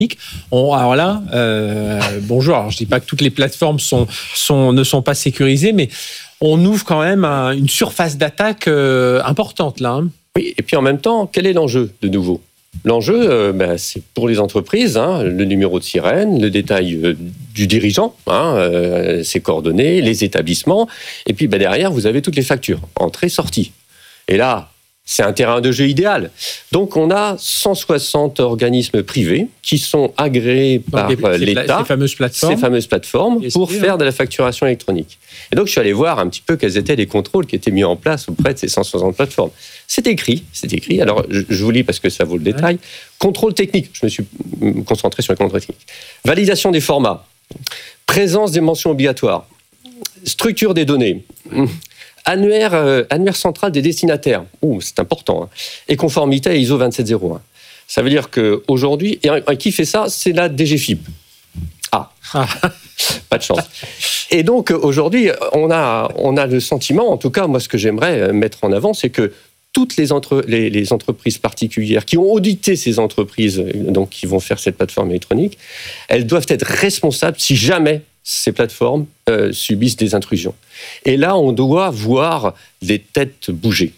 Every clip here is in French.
Alors là, bonjour. Alors je dis pas que toutes les plateformes ne sont pas sécurisées, mais on ouvre quand même une surface d'attaque importante là. Hein. Oui, et puis en même temps, quel est l'enjeu de nouveau ? L'enjeu, c'est pour les entreprises, le numéro de sirène, le détail du dirigeant, ses coordonnées, les établissements, et puis derrière, vous avez toutes les factures, entrée, sortie. Et là, c'est un terrain de jeu idéal. Donc, on a 160 organismes privés qui sont agréés par l'État, ces fameuses plateformes, pour faire de la facturation électronique. Et donc, je suis allé voir un petit peu quels étaient les contrôles qui étaient mis en place auprès de ces 160 plateformes. C'est écrit. Alors, je vous lis parce que ça vaut le détail. Contrôle technique. Je me suis concentré sur les contrôles techniques. Validation des formats. Présence des mentions obligatoires. Structure des données. Annuaire central des destinataires. C'est important. Et conformité à ISO 27001. Ça veut dire qu'aujourd'hui, et qui fait ça ? C'est la DGFiP. Pas de chance. Et donc, aujourd'hui, on a le sentiment, en tout cas, moi, ce que j'aimerais mettre en avant, c'est que toutes les entreprises particulières qui ont audité ces entreprises, donc qui vont faire cette plateforme électronique, elles doivent être responsables si jamais ces plateformes subissent des intrusions. Et là, on doit voir les têtes bouger.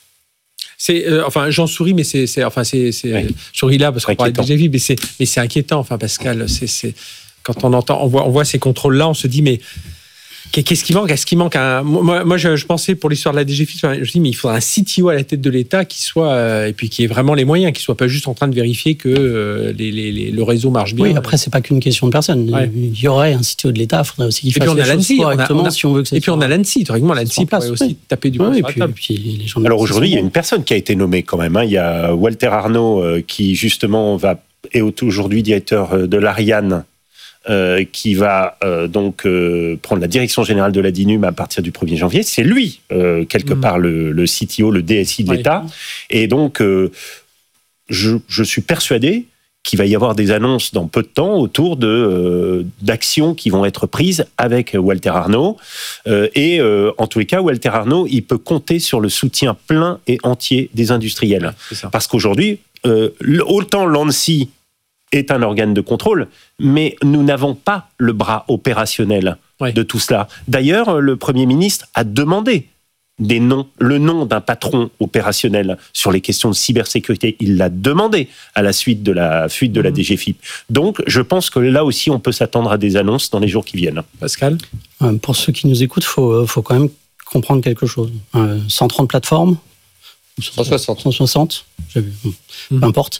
J'en souris, mais je souris là parce qu'on parle de DGFiP, mais c'est inquiétant, Pascal. Quand on voit ces contrôles-là, on se dit, mais qu'est-ce qui manque ? Est-ce qu'il manque Moi, je pensais pour l'histoire de la DGFiP, je me dis, mais il faudra un CTO à la tête de l'État qui soit, et puis qui ait vraiment les moyens, qui soit pas juste en train de vérifier que le réseau marche bien. Oui, après, c'est pas qu'une question de personne. Ouais. Il y aurait un CTO de l'État, il faudrait aussi qu'il fasse les choses correctement si on veut que ça. Et puis on a l'ANSSI, théoriquement, l'ANSSI pourrait aussi taper du poing sur la table. Alors aujourd'hui, il y a une personne qui a été nommée quand même. Il y a Walter Arnaud qui justement est aujourd'hui directeur de l'Ariane. Qui va prendre la direction générale de la DINUM à partir du 1er janvier. C'est lui, quelque part, le CTO, le DSI de l'État. Et donc, je suis persuadé qu'il va y avoir des annonces dans peu de temps autour d'actions qui vont être prises avec Walter Arnaud. En tous les cas, Walter Arnaud, il peut compter sur le soutien plein et entier des industriels. Parce qu'aujourd'hui, autant l'ANSSI est un organe de contrôle, mais nous n'avons pas le bras opérationnel de tout cela. D'ailleurs, le Premier ministre a demandé le nom d'un patron opérationnel sur les questions de cybersécurité. Il l'a demandé à la suite de la fuite de la DGFiP. Donc, je pense que là aussi, on peut s'attendre à des annonces dans les jours qui viennent. Pascal ? Pour ceux qui nous écoutent, il faut quand même comprendre quelque chose. 130 plateformes, 160, peu importe.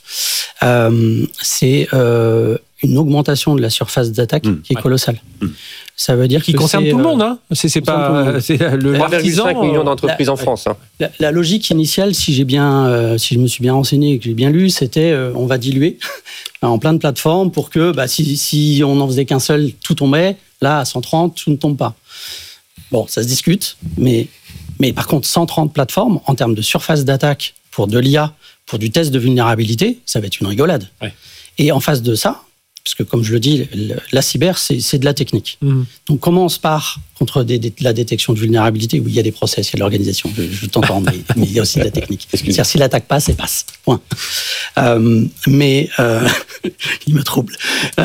C'est une augmentation de la surface d'attaque qui est colossale. Ça veut dire qui concerne tout le monde. C'est pas l'artisan. 3,5 millions d'entreprises en France. La logique initiale, si je me suis bien renseigné et que j'ai bien lu, c'était on va diluer en plein de plateformes pour que si on n'en faisait qu'un seul, tout tombait. Là, à 130, tout ne tombe pas. Bon, ça se discute, mais par contre, 130 plateformes, en termes de surface d'attaque pour de l'IA, pour du test de vulnérabilité, ça va être une rigolade. Ouais. Et en face de ça, parce que comme je le dis, la cyber, c'est de la technique. Donc comment on se part contre la détection de vulnérabilité, où il y a des process, il y a de l'organisation, je t'entends, mais il y a aussi de la technique. C'est-à-dire si l'attaque passe, elle passe. Point. Il me trouble.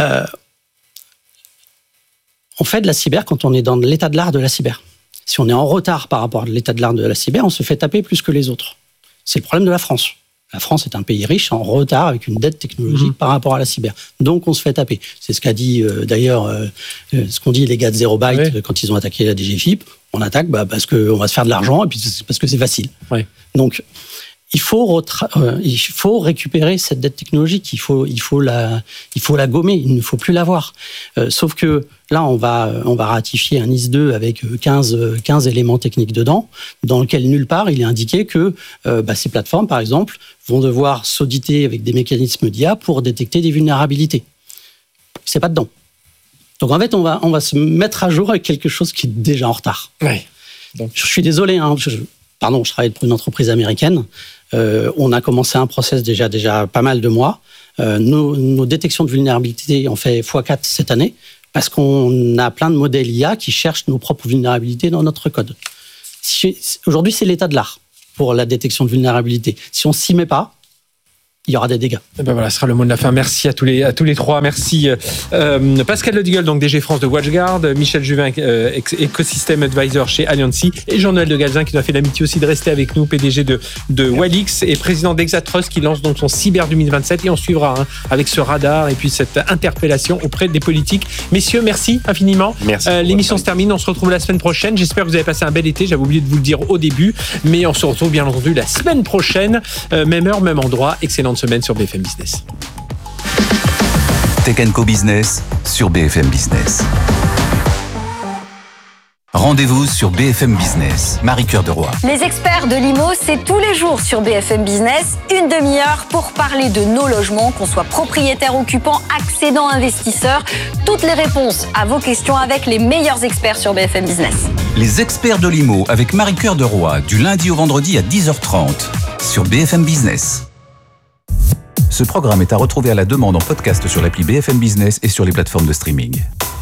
On fait de la cyber quand on est dans l'état de l'art de la cyber. Si on est en retard par rapport à l'état de l'art de la cyber, on se fait taper plus que les autres. C'est le problème de la France. La France est un pays riche en retard avec une dette technologique par rapport à la cyber. Donc, on se fait taper. C'est ce qu'a dit d'ailleurs, ce qu'ont dit les gars de Zero Byte quand ils ont attaqué la DGFiP. On attaque parce qu'on va se faire de l'argent et puis parce que c'est facile. Ouais. Donc, il faut récupérer cette dette technologique. Il faut la gommer. Il ne faut plus l'avoir. Sauf que là, on va ratifier un IS-2 avec 15 éléments techniques dedans, dans lequel nulle part il est indiqué que ces plateformes, par exemple, vont devoir s'auditer avec des mécanismes d'IA pour détecter des vulnérabilités. C'est pas dedans. Donc en fait, on va se mettre à jour avec quelque chose qui est déjà en retard. Ouais. Donc, je suis désolé. Je travaille pour une entreprise américaine. On a commencé un process déjà pas mal de mois. Nos détections de vulnérabilité ont fait x4 cette année parce qu'on a plein de modèles IA qui cherchent nos propres vulnérabilités dans notre code. Aujourd'hui, c'est l'état de l'art pour la détection de vulnérabilité. Si on ne s'y met pas, il y aura des dégâts. Et ben voilà, ce sera le mot de la fin. Merci à tous les trois. Merci Pascal Ledigeul, donc DG France de WatchGuard, Michel Juvin, Ecosystem Advisor chez Alliancy, et Jean-Noël de Galzin qui nous a fait l'amitié aussi de rester avec nous, PDG de Walix et président d'Exatrust qui lance donc son Cyber 2027, et on suivra avec ce radar et puis cette interpellation auprès des politiques. Messieurs, merci infiniment. Merci. L'émission se termine, on se retrouve la semaine prochaine. J'espère que vous avez passé un bel été, j'avais oublié de vous le dire au début, mais on se retrouve bien entendu la semaine prochaine, même heure, même endroit. Excellente semaine sur BFM Business. Tech & Co Business sur BFM Business. Rendez-vous sur BFM Business. Marie-Cœur de Roy. Les experts de l'IMO, c'est tous les jours sur BFM Business, une demi-heure pour parler de nos logements, qu'on soit propriétaire, occupant, accédant, investisseur. Toutes les réponses à vos questions avec les meilleurs experts sur BFM Business. Les experts de l'IMO avec Marie-Cœur de Roy, du lundi au vendredi à 10h30 sur BFM Business. Ce programme est à retrouver à la demande en podcast sur l'appli BFM Business et sur les plateformes de streaming.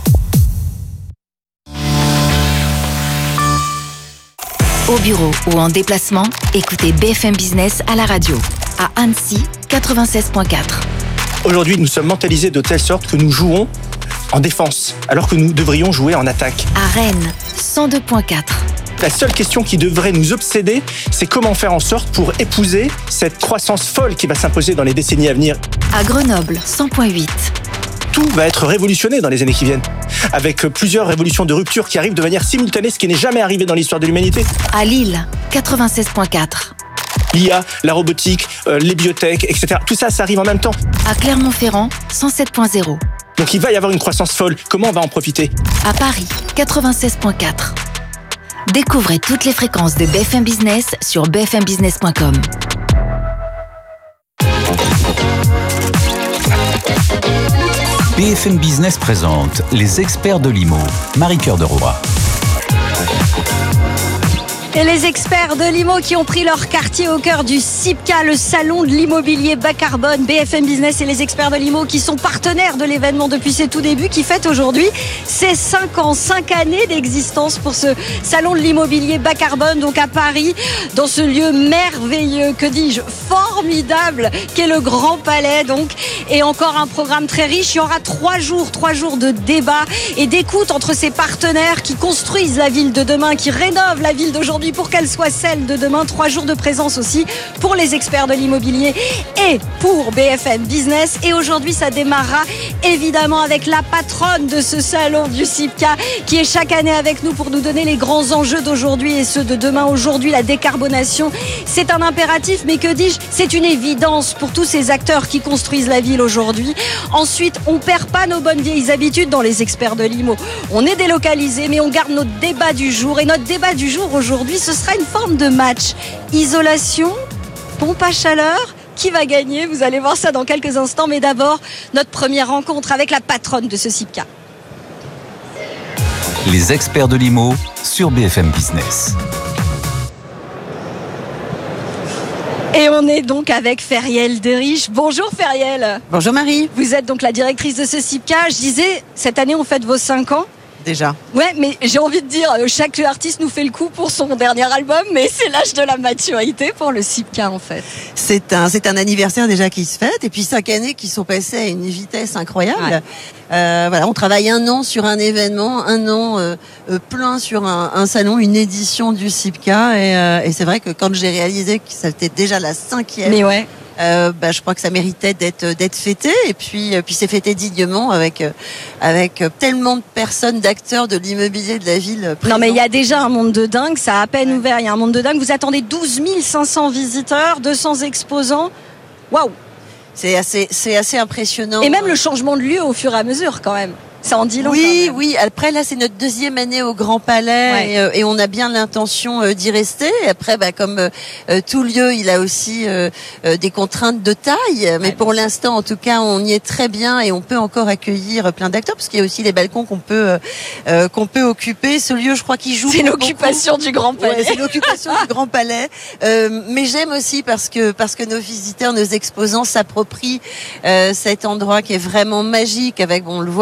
Au bureau ou en déplacement, écoutez BFM Business à la radio. À Annecy, 96.4. Aujourd'hui, nous sommes mentalisés de telle sorte que nous jouons en défense, alors que nous devrions jouer en attaque. À Rennes, 102.4. La seule question qui devrait nous obséder, c'est comment faire en sorte pour épouser cette croissance folle qui va s'imposer dans les décennies à venir. À Grenoble, 100.8. Tout va être révolutionné dans les années qui viennent, avec plusieurs révolutions de rupture qui arrivent de manière simultanée, ce qui n'est jamais arrivé dans l'histoire de l'humanité. À Lille, 96.4. L'IA, la robotique, les biotech, etc. Tout ça, ça arrive en même temps. À Clermont-Ferrand, 107.0. Donc il va y avoir une croissance folle. Comment on va en profiter ? À Paris, 96.4. Découvrez toutes les fréquences de BFM Business sur bfmbusiness.com. BFM Business présente les experts de l'IMO. Marie-Cœur de Roy. Et les experts de l'IMO qui ont pris leur quartier au cœur du CIPCA, le salon de l'immobilier bas carbone. BFM Business et les experts de l'IMO qui sont partenaires de l'événement depuis ses tout débuts, qui fête aujourd'hui ses 5 ans, 5 années d'existence pour ce salon de l'immobilier bas carbone, donc à Paris, dans ce lieu merveilleux, que dis-je, formidable, qu'est le Grand Palais, donc. Et encore un programme très riche. Il y aura 3 jours de débat et d'écoute entre ces partenaires qui construisent la ville de demain, qui rénovent la ville d'aujourd'hui pour qu'elle soit celle de demain. 3 jours de présence aussi pour les experts de l'immobilier et pour BFM Business. Et aujourd'hui, ça démarrera évidemment avec la patronne de ce salon du CIPCA, qui est chaque année avec nous pour nous donner les grands enjeux d'aujourd'hui et ceux de demain. Aujourd'hui, la décarbonation, c'est un impératif, mais que dis-je, c'est une évidence pour tous ces acteurs qui construisent la ville aujourd'hui. Ensuite, on perd pas nos bonnes vieilles habitudes dans les experts de l'IMO. On est délocalisé, mais on garde notre débat du jour. Et notre débat du jour aujourd'hui, ce sera une forme de match. Isolation, pompe à chaleur, qui va gagner? Vous allez voir ça dans quelques instants. Mais d'abord, notre première rencontre avec la patronne de ce CIPCA. Les experts de l'IMO sur BFM Business. Et on est donc avec Feriel Deriche. Bonjour Feriel. Bonjour Marie. Vous êtes donc la directrice de ce CIPCA. Je disais, cette année on fête vos 5 ans. Déjà. Ouais, mais j'ai envie de dire, chaque artiste nous fait le coup pour son dernier album, mais c'est l'âge de la maturité pour le CIPCA en fait. C'est un anniversaire déjà qui se fête, et puis 5 années qui sont passées à une vitesse incroyable. Ouais. Voilà, on travaille 1 an sur un événement, 1 an plein sur un salon, une édition du CIPCA, et c'est vrai que quand j'ai réalisé que c'était déjà la 5e. Mais ouais. Je crois que ça méritait d'être fêté, et puis c'est fêté dignement avec tellement de personnes, d'acteurs de l'immobilier de la ville présents. Non mais il y a déjà un monde de dingue, ça a à peine ouvert, il y a un monde de dingue. Vous attendez 12 500 visiteurs, 200 exposants. Waouh! C'est assez impressionnant. Et même le changement de lieu au fur et à mesure quand même. Ça en dit long. Oui. Après, là, c'est notre 2e année au Grand Palais, ouais. Et on a bien l'intention d'y rester. Après, comme tout lieu, il a aussi des contraintes de taille. Mais pour l'instant, en tout cas, on y est très bien et on peut encore accueillir plein d'acteurs, parce qu'il y a aussi les balcons qu'on peut occuper. Ce lieu, je crois qu'il joue. C'est l'occupation du Grand Palais. Ouais, c'est l'occupation du Grand Palais. Mais j'aime aussi parce que nos visiteurs, nos exposants s'approprient cet endroit qui est vraiment magique, avec, on le voit, beaucoup de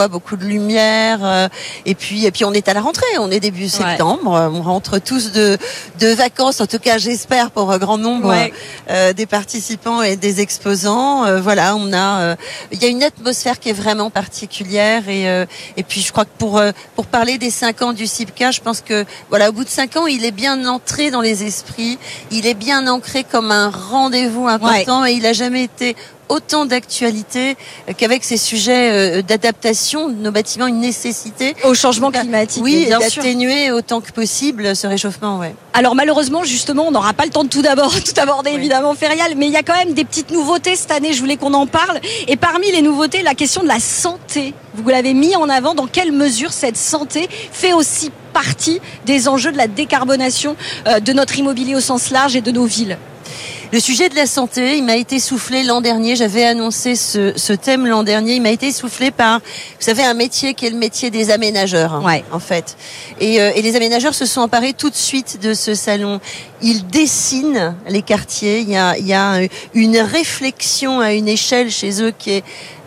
lumière. Et puis on est à la rentrée, on est début septembre, on rentre tous de vacances, en tout cas j'espère pour un grand nombre des participants et des exposants. Voilà, il y a une atmosphère qui est vraiment particulière et puis je crois que pour parler des 5 ans du CIPCA, je pense que voilà, au bout de 5 ans, il est bien entré dans les esprits, il est bien ancré comme un rendez-vous important et il a jamais été autant d'actualité qu'avec ces sujets d'adaptation de nos bâtiments, une nécessité au changement climatique. Oui, et d'atténuer autant que possible ce réchauffement. Alors malheureusement, justement, on n'aura pas le temps de tout aborder évidemment, Ferial, mais il y a quand même des petites nouveautés cette année, je voulais qu'on en parle. Et parmi les nouveautés, la question de la santé. Vous l'avez mis en avant, dans quelle mesure cette santé fait aussi partie des enjeux de la décarbonation de notre immobilier au sens large et de nos villes? Le sujet de la santé, il m'a été soufflé l'an dernier. J'avais annoncé ce thème l'an dernier. Il m'a été soufflé par, vous savez, un métier qui est le métier des aménageurs, en fait. Et les aménageurs se sont emparés tout de suite de ce salon. Ils dessinent les quartiers. Il y a une réflexion à une échelle chez eux qui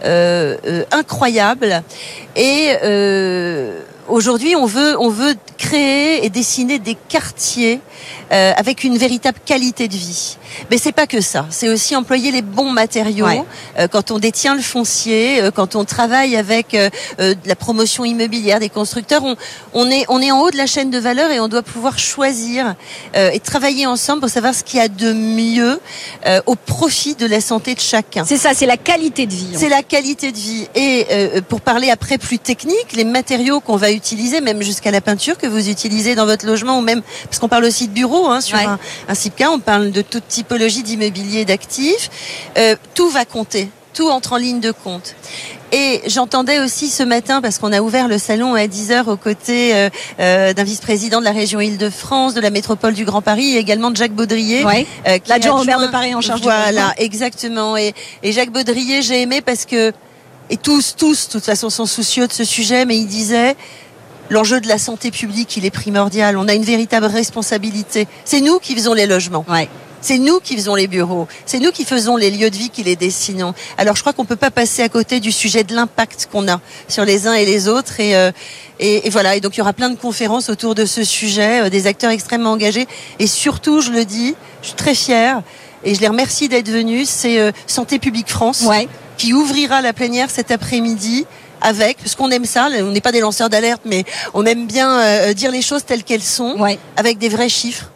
est incroyable. Et aujourd'hui, on veut créer et dessiner des quartiers avec une véritable qualité de vie. Mais c'est pas que ça. C'est aussi employer les bons matériaux. Quand on détient le foncier, quand on travaille avec la promotion immobilière des constructeurs, on est en haut de la chaîne de valeur et on doit pouvoir choisir et travailler ensemble pour savoir ce qu'il y a de mieux au profit de la santé de chacun. C'est ça, c'est la qualité de vie. C'est la qualité de vie. Et pour parler après plus technique, les matériaux qu'on va utiliser, même jusqu'à la peinture que vous utilisez dans votre logement, ou même parce qu'on parle aussi de bureaux, sur un CIPCA, on parle de toute typologie d'immobilier d'actifs. Tout va compter, tout entre en ligne de compte. Et j'entendais aussi ce matin, parce qu'on a ouvert le salon à 10h aux côtés d'un vice-président de la région Île-de-France, de la métropole du Grand Paris, et également de Jacques Baudrier. L'adjoint au maire de Paris en charge du logement. Voilà, exactement. Et Jacques Baudrier, j'ai aimé parce que, et tous, de toute façon, sont soucieux de ce sujet, mais il disait, l'enjeu de la santé publique, il est primordial. On a une véritable responsabilité. C'est nous qui faisons les logements. C'est nous qui faisons les bureaux. C'est nous qui faisons les lieux de vie, qui les dessinons. Alors, je crois qu'on peut pas passer à côté du sujet de l'impact qu'on a sur les uns et les autres. Et voilà. Et donc, il y aura plein de conférences autour de ce sujet, des acteurs extrêmement engagés. Et surtout, je le dis, je suis très fière. Et je les remercie d'être venus. C'est Santé publique France qui ouvrira la plénière cet après-midi. Parce qu'on aime ça, on n'est pas des lanceurs d'alerte, mais on aime bien dire les choses telles qu'elles sont, avec des vrais chiffres,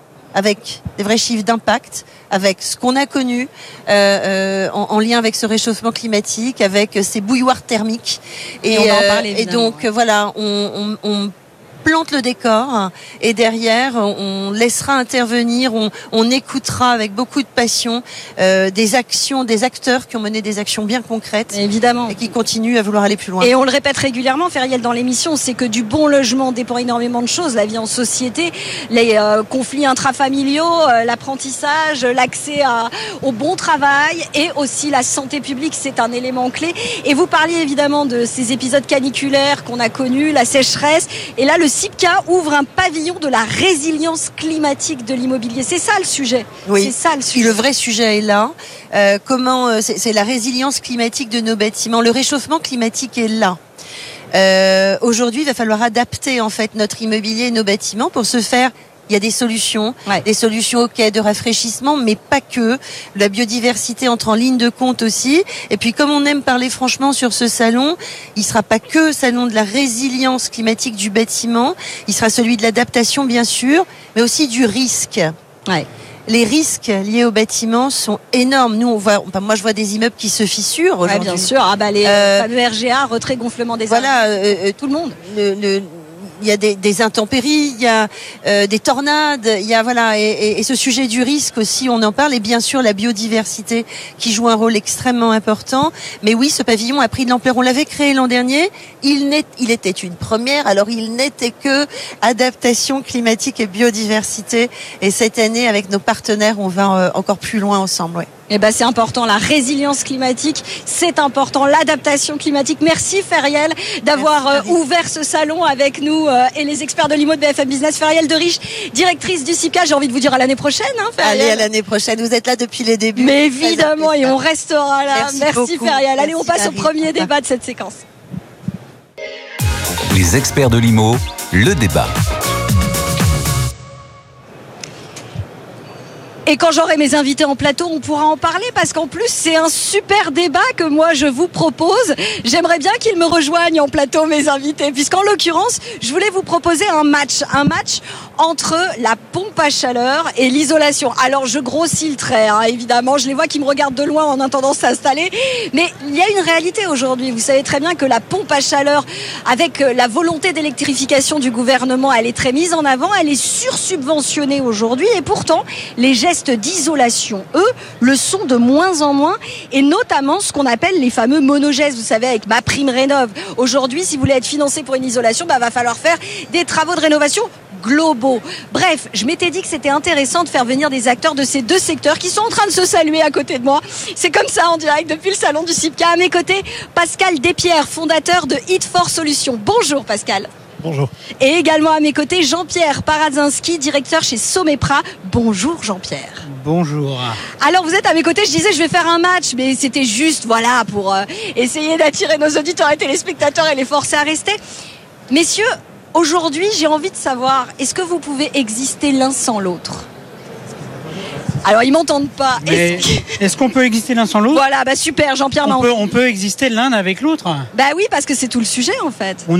d'impact, avec ce qu'on a connu en lien avec ce réchauffement climatique, avec ces bouilloires thermiques. Et on va en parler, et donc voilà, on plante le décor et derrière on laissera intervenir, on écoutera avec beaucoup de passion des acteurs qui ont mené des actions bien concrètes, évidemment, et qui continuent à vouloir aller plus loin. Et on le répète régulièrement, Ferial, dans l'émission, c'est que du bon logement dépend énormément de choses, la vie en société, les conflits intrafamiliaux, l'apprentissage, l'accès au bon travail et aussi la santé publique, c'est un élément clé. Et vous parliez évidemment de ces épisodes caniculaires qu'on a connus, la sécheresse, et là le CIPCA ouvre un pavillon de la résilience climatique de l'immobilier. C'est ça le sujet. Oui, c'est ça le sujet. Le vrai sujet est là. C'est la résilience climatique de nos bâtiments. Le réchauffement climatique est là. Aujourd'hui, il va falloir adapter en fait notre immobilier et nos bâtiments pour se faire. Il y a des solutions de rafraîchissement, mais pas que. La biodiversité entre en ligne de compte aussi. Et puis, comme on aime parler franchement sur ce salon, il sera pas que salon de la résilience climatique du bâtiment. Il sera celui de l'adaptation, bien sûr, mais aussi du risque. Les risques liés au bâtiment sont énormes. Nous, moi, je vois des immeubles qui se fissurent aujourd'hui. Bien sûr. Les fameux RGA, retrait gonflement des tout le monde. Il y a des intempéries, il y a des tornades, il y a et ce sujet du risque aussi, on en parle, et bien sûr la biodiversité qui joue un rôle extrêmement important. Mais oui, ce pavillon a pris de l'ampleur. On l'avait créé l'an dernier. Il était une première. Alors il n'était que adaptation climatique et biodiversité. Et cette année, avec nos partenaires, on va encore plus loin ensemble. C'est important, la résilience climatique, c'est important, l'adaptation climatique. Merci Ferial d'avoir ouvert ce salon avec nous et les experts de l'IMO de BFM Business. Ferial de Riche, directrice du CIPCA, j'ai envie de vous dire à l'année prochaine. Allez, à l'année prochaine, vous êtes là depuis les débuts. Mais évidemment, et on restera là. Merci Ferial. Allez, on passe au premier débat de cette séquence. Les experts de l'IMO, le débat. Et quand j'aurai mes invités en plateau, on pourra en parler parce qu'en plus, c'est un super débat que moi, je vous propose. J'aimerais bien qu'ils me rejoignent en plateau, mes invités, puisqu'en l'occurrence, je voulais vous proposer un match entre la pompe à chaleur et l'isolation. Alors, je grossis le trait, évidemment. Je les vois qui me regardent de loin en attendant de s'installer. Mais il y a une réalité aujourd'hui. Vous savez très bien que la pompe à chaleur, avec la volonté d'électrification du gouvernement, elle est très mise en avant. Elle est sursubventionnée aujourd'hui. Et pourtant, les gestes d'isolation, eux, le sont de moins en moins, et notamment ce qu'on appelle les fameux monogestes, vous savez, avec MaPrimeRénov'. Aujourd'hui, si vous voulez être financé pour une isolation, va falloir faire des travaux de rénovation globaux. Bref, je m'étais dit que c'était intéressant de faire venir des acteurs de ces deux secteurs qui sont en train de se saluer à côté de moi. C'est comme ça en direct depuis le salon du CIPCA. À mes côtés, Pascal Despierres, fondateur de Heat4 Solutions. Bonjour Pascal. Bonjour. Et également à mes côtés, Jean-Pierre Paradzinski, directeur chez Somepra. Bonjour Jean-Pierre. Bonjour. Alors vous êtes à mes côtés, je disais je vais faire un match, mais c'était juste pour essayer d'attirer nos auditeurs et téléspectateurs et les forcer à rester. Messieurs, aujourd'hui j'ai envie de savoir, est-ce que vous pouvez exister l'un sans l'autre ? Alors ils m'entendent pas. Est-ce qu'on peut exister l'un sans l'autre ? Voilà, super, Jean-Pierre. On peut exister l'un avec l'autre. Bah oui, parce que c'est tout le sujet en fait. On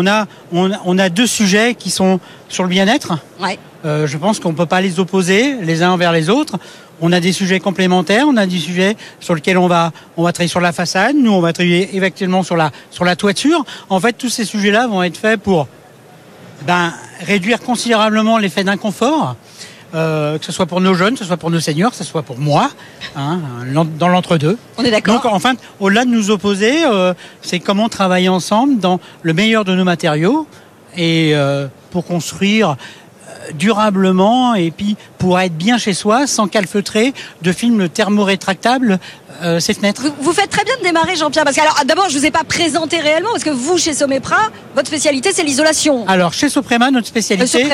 a deux sujets qui sont sur le bien-être. Ouais. Je pense qu'on peut pas les opposer les uns envers les autres. On a des sujets complémentaires, on a des sujets sur lesquels on va travailler sur la façade. Nous, on va travailler éventuellement sur la toiture. En fait, tous ces sujets-là vont être faits pour réduire considérablement l'effet d'inconfort. Que ce soit pour nos jeunes, que ce soit pour nos seniors, que ce soit pour moi, dans l'entre-deux. On est d'accord. Donc, enfin, au-delà de nous opposer, c'est comment travailler ensemble dans le meilleur de nos matériaux et pour construire durablement et puis pour être bien chez soi sans calfeutrer de films thermorétractables ces fenêtres. Vous faites très bien de démarrer, Jean-Pierre, parce que alors d'abord je vous ai pas présenté réellement parce que vous chez Somepra, votre spécialité c'est l'isolation. Alors chez Somepra, notre spécialité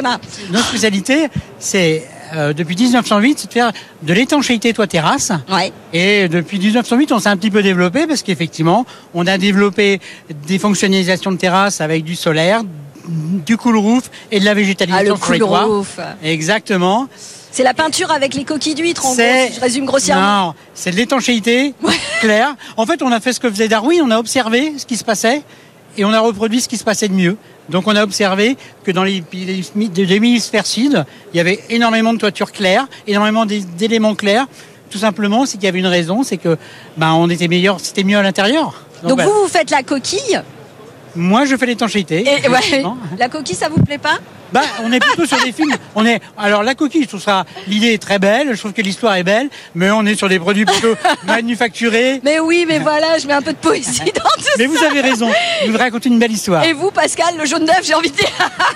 c'est depuis 1908 c'est de faire de l'étanchéité toit-terrasse. Ouais. Et depuis 1908 on s'est un petit peu développé parce qu'effectivement on a développé des fonctionnalisations de terrasse avec du solaire, du cool roof et de la végétalisation sur les toits. Exactement. C'est la peinture avec les coquilles d'huîtres, en gros, si je résume grossièrement. Non, c'est de l'étanchéité claire. En fait, on a fait ce que faisait Darwin, on a observé ce qui se passait et on a reproduit ce qui se passait de mieux. Donc on a observé que dans les hémisphères sud, il y avait énormément de toitures claires, énormément d'éléments clairs. Tout simplement, c'est qu'il y avait une raison, c'est que on était meilleur, c'était mieux à l'intérieur. Donc vous faites la coquille. Moi, je fais l'étanchéité. Et la coquille, ça vous plaît pas ? On est plutôt sur des films. Alors la coquille, je trouve ça, l'idée est très belle. Je trouve que l'histoire est belle, mais on est sur des produits plutôt manufacturés. Mais oui, mais voilà, je mets un peu de poésie dans tout ça. Mais vous avez raison. Vous racontez une belle histoire. Et vous, Pascal, le jaune d'œuf, j'ai envie de dire.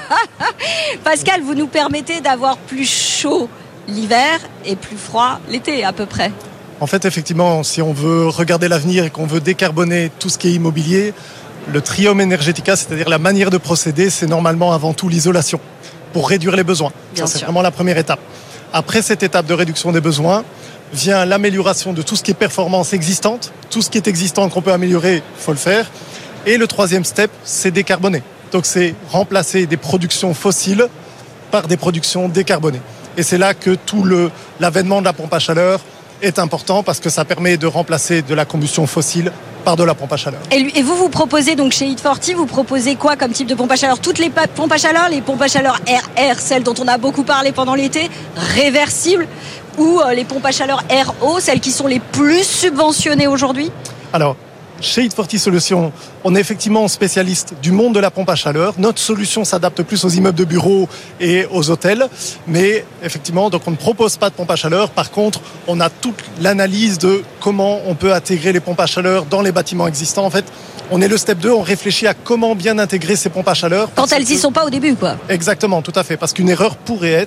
Pascal, vous nous permettez d'avoir plus chaud l'hiver et plus froid l'été, à peu près. En fait, effectivement, si on veut regarder l'avenir et qu'on veut décarboner tout ce qui est immobilier, le trium energetica, c'est-à-dire la manière de procéder, c'est normalement avant tout l'isolation pour réduire les besoins. Ça, c'est vraiment la première étape. Après cette étape de réduction des besoins, vient l'amélioration de tout ce qui est performance existante. Tout ce qui est existant qu'on peut améliorer, il faut le faire. Et le troisième step, c'est décarboner. Donc c'est remplacer des productions fossiles par des productions décarbonées. Et c'est là que tout l'avènement de la pompe à chaleur est important parce que ça permet de remplacer de la combustion fossile par de la pompe à chaleur. Et vous proposez donc chez Heat4, vous proposez quoi comme type de pompe à chaleur ? Toutes les pompes à chaleur, les pompes à chaleur RR, celles dont on a beaucoup parlé pendant l'été, réversibles, ou les pompes à chaleur RO, celles qui sont les plus subventionnées aujourd'hui ? Alors, chez Heat4 Solutions, on est effectivement spécialiste du monde de la pompe à chaleur. Notre solution s'adapte plus aux immeubles de bureaux et aux hôtels. Mais effectivement, donc on ne propose pas de pompe à chaleur. Par contre, on a toute l'analyse de comment on peut intégrer les pompes à chaleur dans les bâtiments existants. En fait, on est le step 2, on réfléchit à comment bien intégrer ces pompes à chaleur. Quand elles n'y sont pas au début, quoi. Exactement, tout à fait. Parce qu'une erreur pourrait être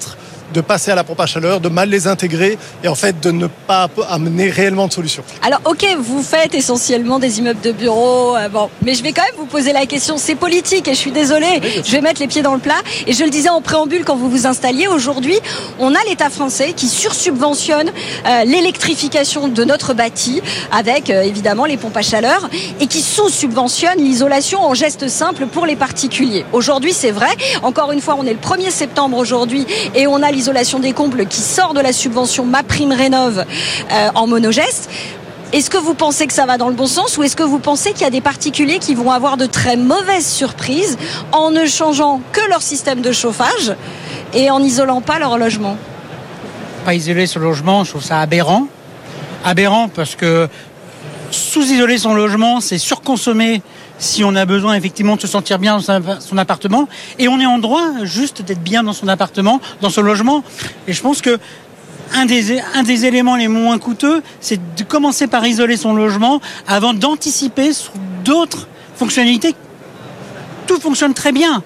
de passer à la pompe à chaleur, de mal les intégrer et en fait de ne pas amener réellement de solution. Alors ok, vous faites essentiellement des immeubles de bureaux, mais je vais quand même vous poser la question, c'est politique et je suis désolée, je vais mettre les pieds dans le plat et je le disais en préambule quand vous vous installiez, aujourd'hui on a l'État français qui sursubventionne l'électrification de notre bâti avec évidemment les pompes à chaleur et qui sous-subventionne l'isolation en geste simple pour les particuliers. Aujourd'hui c'est vrai, encore une fois on est le 1er septembre aujourd'hui et on a l'isolation des combles qui sort de la subvention MaPrimeRénov' en monogeste. Est-ce que vous pensez que ça va dans le bon sens ou est-ce que vous pensez qu'il y a des particuliers qui vont avoir de très mauvaises surprises en ne changeant que leur système de chauffage et en n'isolant pas leur logement? Pas isoler son logement, je trouve ça aberrant. Aberrant parce que sous-isoler son logement, c'est surconsommer si on a besoin effectivement de se sentir bien dans son appartement. Et on est en droit juste d'être bien dans son appartement, dans son logement. Et je pense que un des éléments les moins coûteux, c'est de commencer par isoler son logement avant d'anticiper sur d'autres fonctionnalités. Tout fonctionne très bien.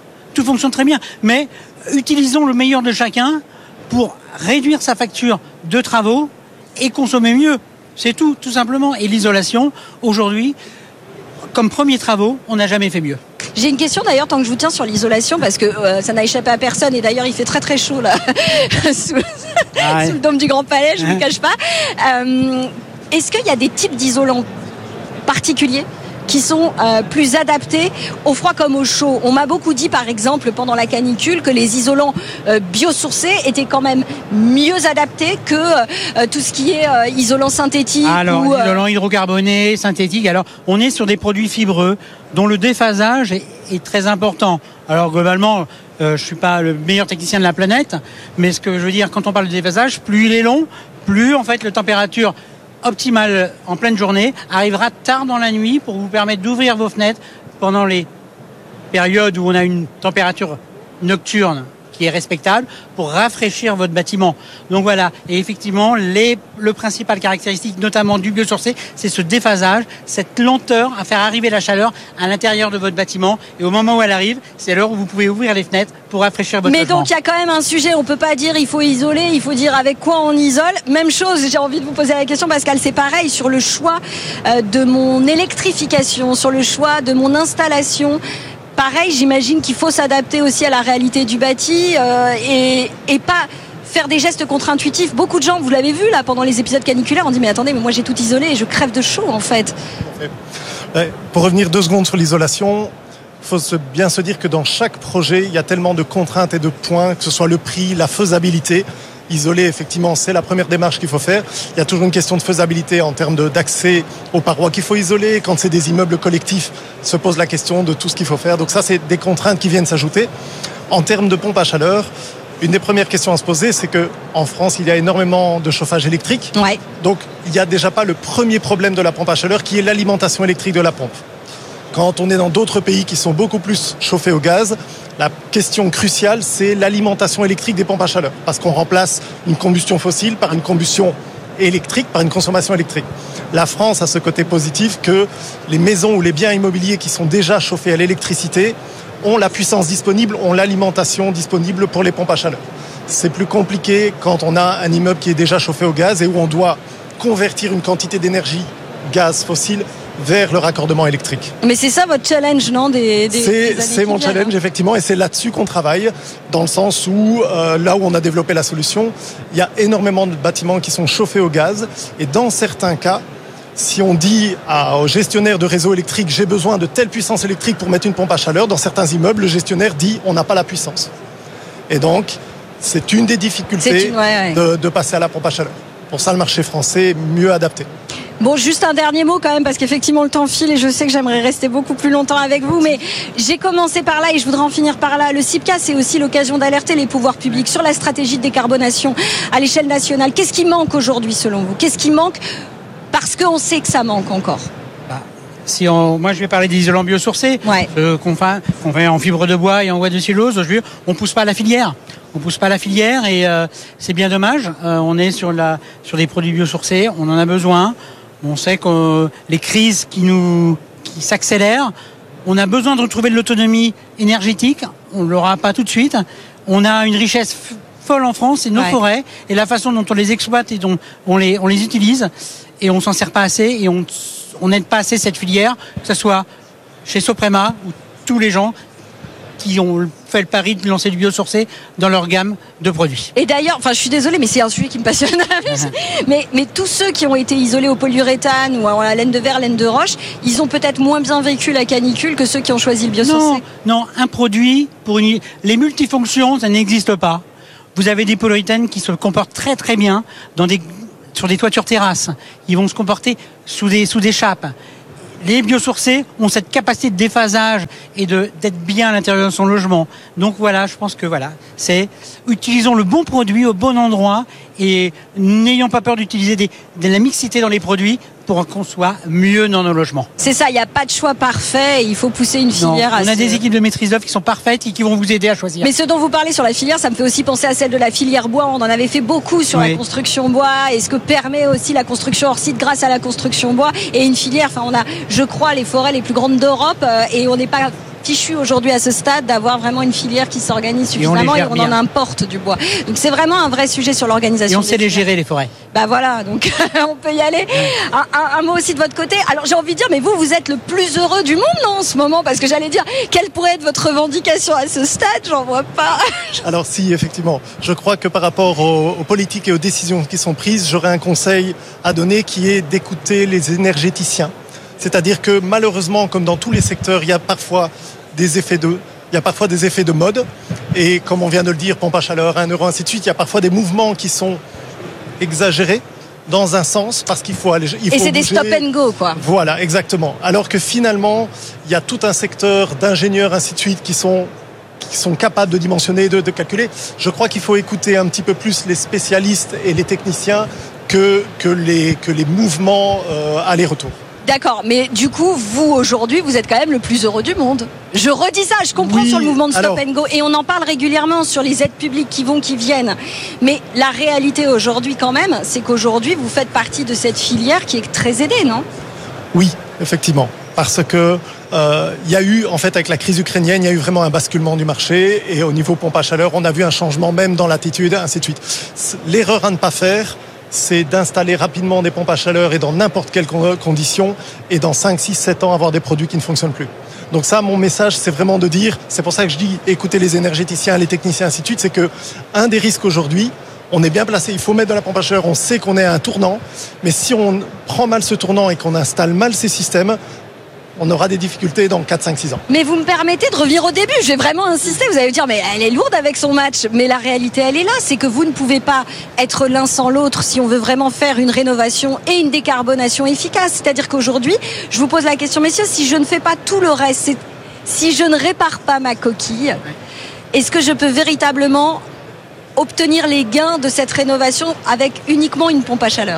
Mais utilisons le meilleur de chacun pour réduire sa facture de travaux et consommer mieux. C'est tout simplement. Et l'isolation, aujourd'hui, comme premiers travaux, on n'a jamais fait mieux. J'ai une question d'ailleurs tant que je vous tiens sur l'isolation parce que ça n'a échappé à personne et d'ailleurs il fait très très chaud là sous le dôme du Grand Palais, je ne vous cache pas. Est-ce qu'il y a des types d'isolants particuliers qui sont plus adaptés au froid comme au chaud? On m'a beaucoup dit par exemple pendant la canicule que les isolants biosourcés étaient quand même mieux adaptés que tout ce qui est isolant synthétique. Alors isolant hydrocarboné, synthétique, alors on est sur des produits fibreux dont le déphasage est très important. Alors globalement, je ne suis pas le meilleur technicien de la planète, mais ce que je veux dire quand on parle de déphasage, plus il est long, plus en fait la température optimale en pleine journée arrivera tard dans la nuit pour vous permettre d'ouvrir vos fenêtres pendant les périodes où on a une température nocturne qui est respectable pour rafraîchir votre bâtiment. Donc voilà, et effectivement, le principal caractéristique, notamment du biosourcé, c'est ce déphasage, cette lenteur à faire arriver la chaleur à l'intérieur de votre bâtiment. Et au moment où elle arrive, c'est l'heure où vous pouvez ouvrir les fenêtres pour rafraîchir votre logement. Mais donc il y a quand même un sujet, on peut pas dire il faut isoler, il faut dire avec quoi on isole. Même chose, j'ai envie de vous poser la question Pascal, c'est pareil sur le choix de mon électrification, sur le choix de mon installation. Pareil, j'imagine qu'il faut s'adapter aussi à la réalité du bâti et pas faire des gestes contre-intuitifs. Beaucoup de gens, vous l'avez vu là pendant les épisodes caniculaires, on dit mais attendez, mais moi j'ai tout isolé et je crève de chaud en fait. Pour revenir 2 secondes sur l'isolation, il faut bien se dire que dans chaque projet, il y a tellement de contraintes et de points, que ce soit le prix, la faisabilité. Isoler, effectivement, c'est la première démarche qu'il faut faire. Il y a toujours une question de faisabilité en termes d'accès aux parois qu'il faut isoler. Quand c'est des immeubles collectifs, se pose la question de tout ce qu'il faut faire. Donc ça, c'est des contraintes qui viennent s'ajouter. En termes de pompe à chaleur, une des premières questions à se poser, c'est qu'en France, il y a énormément de chauffage électrique. Ouais. Donc, il n'y a déjà pas le premier problème de la pompe à chaleur, qui est l'alimentation électrique de la pompe. Quand on est dans d'autres pays qui sont beaucoup plus chauffés au gaz, la question cruciale, c'est l'alimentation électrique des pompes à chaleur. Parce qu'on remplace une combustion fossile par une combustion électrique, par une consommation électrique. La France a ce côté positif que les maisons ou les biens immobiliers qui sont déjà chauffés à l'électricité ont la puissance disponible, ont l'alimentation disponible pour les pompes à chaleur. C'est plus compliqué quand on a un immeuble qui est déjà chauffé au gaz et où on doit convertir une quantité d'énergie gaz fossile vers le raccordement électrique. Mais c'est ça votre challenge, non C'est mon challenge, effectivement, et c'est là-dessus qu'on travaille, dans le sens où, là où on a développé la solution, il y a énormément de bâtiments qui sont chauffés au gaz, et dans certains cas, si on dit au gestionnaire de réseau électrique « j'ai besoin de telle puissance électrique pour mettre une pompe à chaleur », dans certains immeubles, le gestionnaire dit « on n'a pas la puissance ». Et donc, c'est une des difficultés de passer à la pompe à chaleur. Pour ça, le marché français est mieux adapté. Bon, juste un dernier mot quand même, parce qu'effectivement le temps file et je sais que j'aimerais rester beaucoup plus longtemps avec vous, mais j'ai commencé par là et je voudrais en finir par là. Le CIPCA, c'est aussi l'occasion d'alerter les pouvoirs publics sur la stratégie de décarbonation à l'échelle nationale. Qu'est-ce qui manque aujourd'hui selon vous? Qu'est-ce qui manque? Parce qu'on sait que ça manque encore. Moi je vais parler des isolants biosourcés, qu'on fait en fibre de bois et en bois de cellulose. On pousse pas la filière. On pousse pas la filière et c'est bien dommage. On est sur des produits biosourcés, on en a besoin. On sait que les crises qui s'accélèrent, on a besoin de retrouver de l'autonomie énergétique. On ne l'aura pas tout de suite. On a une richesse folle en France, c'est nos forêts et la façon dont on les exploite et dont on les utilise. Et on s'en sert pas assez et on n'aide pas assez cette filière, que ce soit chez Soprema ou tous les gens qui ont fait le pari de lancer du biosourcé dans leur gamme de produits. Et d'ailleurs, je suis désolée, mais c'est un sujet qui me passionne. mais tous ceux qui ont été isolés au polyuréthane ou à la laine de verre, laine de roche, ils ont peut-être moins bien vécu la canicule que ceux qui ont choisi le biosourcé. Non, un produit les multifonctions, ça n'existe pas. Vous avez des polyuréthanes qui se comportent très très bien sur des toitures terrasses. Ils vont se comporter sous des chapes. Les biosourcés ont cette capacité de déphasage et d'être bien à l'intérieur de son logement. Donc voilà, je pense que c'est utilisons le bon produit au bon endroit et n'ayons pas peur d'utiliser de la mixité dans les produits pour qu'on soit mieux dans nos logements. C'est ça, il n'y a pas de choix parfait, il faut pousser une filière. On a des équipes de maîtrise d'œuvre qui sont parfaites et qui vont vous aider à choisir. Mais ce dont vous parlez sur la filière, ça me fait aussi penser à celle de la filière bois. On en avait fait beaucoup sur la construction bois et ce que permet aussi la construction hors site grâce à la construction bois et une filière. On a, je crois, les forêts les plus grandes d'Europe et on n'est pas fichu aujourd'hui à ce stade d'avoir vraiment une filière qui s'organise suffisamment et on en importe du bois. Donc c'est vraiment un vrai sujet sur l'organisation. Et on sait les gérer, les forêts. Voilà, donc on peut y aller. Un mot aussi de votre côté. Alors j'ai envie de dire, mais vous êtes le plus heureux du monde en ce moment, parce que j'allais dire, quelle pourrait être votre revendication à ce stade? J'en vois pas. Alors si, effectivement, je crois que par rapport aux politiques et aux décisions qui sont prises, j'aurais un conseil à donner qui est d'écouter les énergéticiens. C'est-à-dire que malheureusement, comme dans tous les secteurs, il y a parfois des effets de mode. Et comme on vient de le dire, pompe à chaleur, 1 euro, ainsi de suite, il y a parfois des mouvements qui sont exagérés dans un sens parce qu'il faut aller. Et c'est des stop and go, quoi. Voilà, exactement. Alors que finalement, il y a tout un secteur d'ingénieurs, ainsi de suite, qui sont capables de dimensionner, de calculer. Je crois qu'il faut écouter un petit peu plus les spécialistes et les techniciens que les mouvements aller-retour. D'accord, mais du coup, vous, aujourd'hui, vous êtes quand même le plus heureux du monde. Je redis ça, je comprends sur le mouvement de Stop and Go, et on en parle régulièrement sur les aides publiques qui vont, qui viennent. Mais la réalité aujourd'hui, quand même, c'est qu'aujourd'hui, vous faites partie de cette filière qui est très aidée, non ? Oui, effectivement. Parce que il y a eu, en fait, avec la crise ukrainienne, il y a eu vraiment un basculement du marché, et au niveau pompe à chaleur, on a vu un changement même dans l'attitude, ainsi de suite. L'erreur à ne pas faire, c'est d'installer rapidement des pompes à chaleur et dans n'importe quelles conditions et dans 5, 6, 7 ans avoir des produits qui ne fonctionnent plus. Donc ça, mon message, c'est vraiment de dire, c'est pour ça que je dis écoutez les énergéticiens, les techniciens, ainsi de suite, c'est que un des risques aujourd'hui, on est bien placé, il faut mettre de la pompe à chaleur, on sait qu'on est à un tournant, mais si on prend mal ce tournant et qu'on installe mal ces systèmes, on aura des difficultés dans 4, 5, 6 ans. Mais vous me permettez de revenir au début, je vais vraiment insister, vous allez me dire, mais elle est lourde avec son match, mais la réalité elle est là, c'est que vous ne pouvez pas être l'un sans l'autre si on veut vraiment faire une rénovation et une décarbonation efficace. C'est-à-dire qu'aujourd'hui, je vous pose la question, messieurs, si je ne fais pas tout le reste, si je ne répare pas ma coquille, est-ce que je peux véritablement obtenir les gains de cette rénovation avec uniquement une pompe à chaleur ?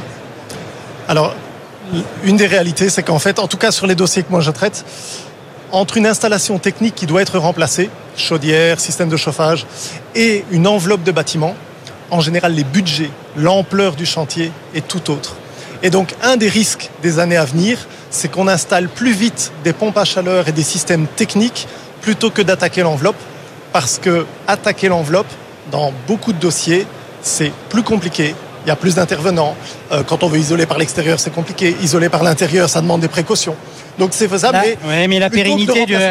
Alors, une des réalités, c'est qu'en fait, en tout cas sur les dossiers que moi je traite, entre une installation technique qui doit être remplacée, chaudière, système de chauffage, et une enveloppe de bâtiment, en général les budgets, l'ampleur du chantier est tout autre. Et donc un des risques des années à venir, c'est qu'on installe plus vite des pompes à chaleur et des systèmes techniques plutôt que d'attaquer l'enveloppe, parce que attaquer l'enveloppe, dans beaucoup de dossiers, c'est plus compliqué. Il y a plus d'intervenants. Quand on veut isoler par l'extérieur, c'est compliqué. Isoler par l'intérieur, ça demande des précautions. Donc c'est faisable. Mais la pérennité du.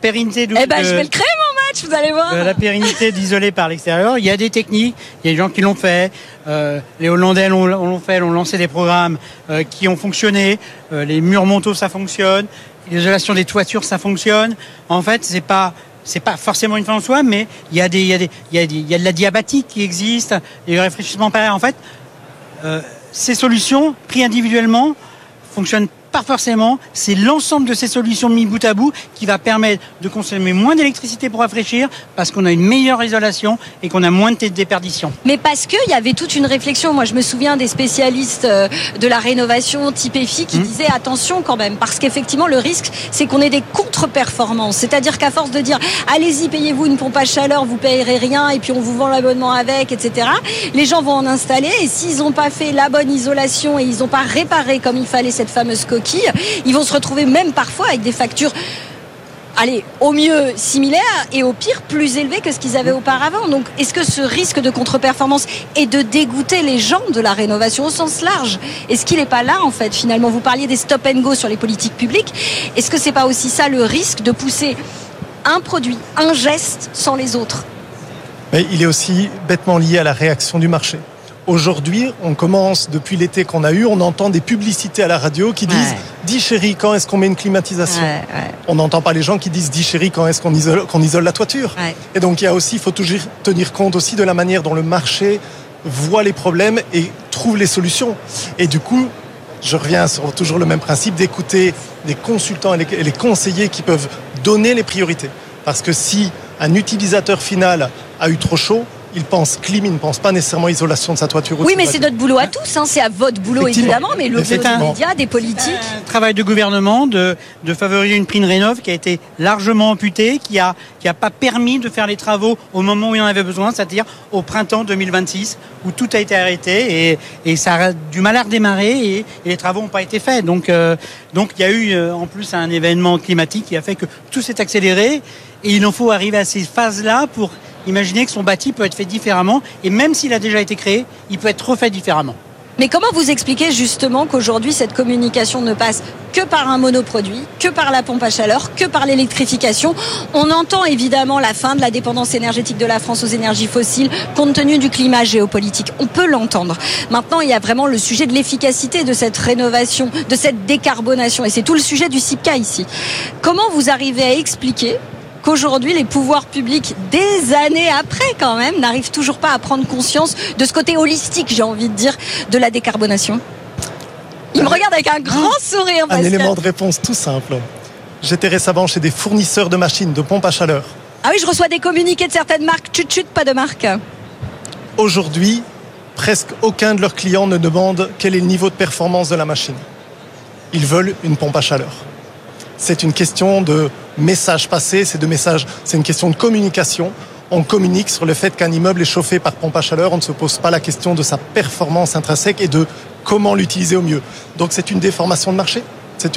Je vais le créer mon match, vous allez voir. La pérennité d'isoler par l'extérieur, il y a des techniques, il y a des gens qui l'ont fait. Les Hollandais l'ont fait, l'ont lancé des programmes qui ont fonctionné. Les murs montaux, ça fonctionne. L'isolation des toitures, ça fonctionne. En fait, c'est pas forcément une fin en soi, mais il y a de la diabatique qui existe, il y a du réfléchissement pareil. En fait, ces solutions, prises individuellement, fonctionnent pas forcément. C'est l'ensemble de ces solutions mis bout à bout qui va permettre de consommer moins d'électricité pour rafraîchir, parce qu'on a une meilleure isolation et qu'on a moins de déperdition. Mais parce qu'il y avait toute une réflexion. Moi, je me souviens des spécialistes de la rénovation type EFI qui disaient attention quand même, parce qu'effectivement, le risque, c'est qu'on ait des contre-performances. C'est-à-dire qu'à force de dire allez-y, payez-vous une pompe à chaleur, vous payerez rien, et puis on vous vend l'abonnement avec, etc., les gens vont en installer, et s'ils n'ont pas fait la bonne isolation et ils n'ont pas réparé comme il fallait cette fameuse coquille, ils vont se retrouver même parfois avec des factures allez, au mieux similaires et au pire plus élevés que ce qu'ils avaient auparavant. Donc, est-ce que ce risque de contre-performance et de dégoûter les gens de la rénovation au sens large, est-ce qu'il n'est pas là, en fait, finalement? Vous parliez des stop and go sur les politiques publiques. Est-ce que c'est pas aussi ça le risque de pousser un produit, un geste sans les autres? Mais il est aussi bêtement lié à la réaction du marché. Aujourd'hui, on commence, depuis l'été qu'on a eu, on entend des publicités à la radio qui disent « Dis chérie, quand est-ce qu'on met une climatisation ?» On n'entend pas les gens qui disent « Dis chérie, quand est-ce qu'on isole la toiture ?» Et donc, il faut toujours tenir compte aussi de la manière dont le marché voit les problèmes et trouve les solutions. Et du coup, je reviens sur toujours le même principe d'écouter les consultants et les conseillers qui peuvent donner les priorités. Parce que si un utilisateur final a eu trop chaud, il pense clim, il ne pense pas nécessairement isolation de sa toiture. Oui, mais c'est notre boulot à tous, c'est à votre boulot évidemment, mais le boulot des médias, des politiques. C'est un travail de gouvernement de favoriser une prime rénov qui a été largement amputée, qui a pas permis de faire les travaux au moment où il en avait besoin, c'est-à-dire au printemps 2026, où tout a été arrêté et ça a du mal à redémarrer et les travaux n'ont pas été faits. Donc il y a eu en plus un événement climatique qui a fait que tout s'est accéléré et il en faut arriver à ces phases-là pour imaginer que son bâti peut être fait différemment et même s'il a déjà été créé, il peut être refait différemment. Mais comment vous expliquez justement qu'aujourd'hui cette communication ne passe que par un monoproduit, que par la pompe à chaleur, que par l'électrification? On entend évidemment la fin de la dépendance énergétique de la France aux énergies fossiles compte tenu du climat géopolitique. On peut l'entendre. Maintenant, il y a vraiment le sujet de l'efficacité de cette rénovation, de cette décarbonation et c'est tout le sujet du CIPCA ici. Comment vous arrivez à expliquer qu'aujourd'hui, les pouvoirs publics, des années après quand même, n'arrivent toujours pas à prendre conscience de ce côté holistique, j'ai envie de dire, de la décarbonation? Il me regarde avec un grand sourire. Un élément de réponse tout simple. J'étais récemment chez des fournisseurs de machines, de pompes à chaleur. Ah oui, je reçois des communiqués de certaines marques. Chut, pas de marque. Aujourd'hui, presque aucun de leurs clients ne demande quel est le niveau de performance de la machine. Ils veulent une pompe à chaleur. C'est une question de message passé, c'est une question de communication. On communique sur le fait qu'un immeuble est chauffé par pompe à chaleur, on ne se pose pas la question de sa performance intrinsèque et de comment l'utiliser au mieux. Donc c'est une déformation de marché.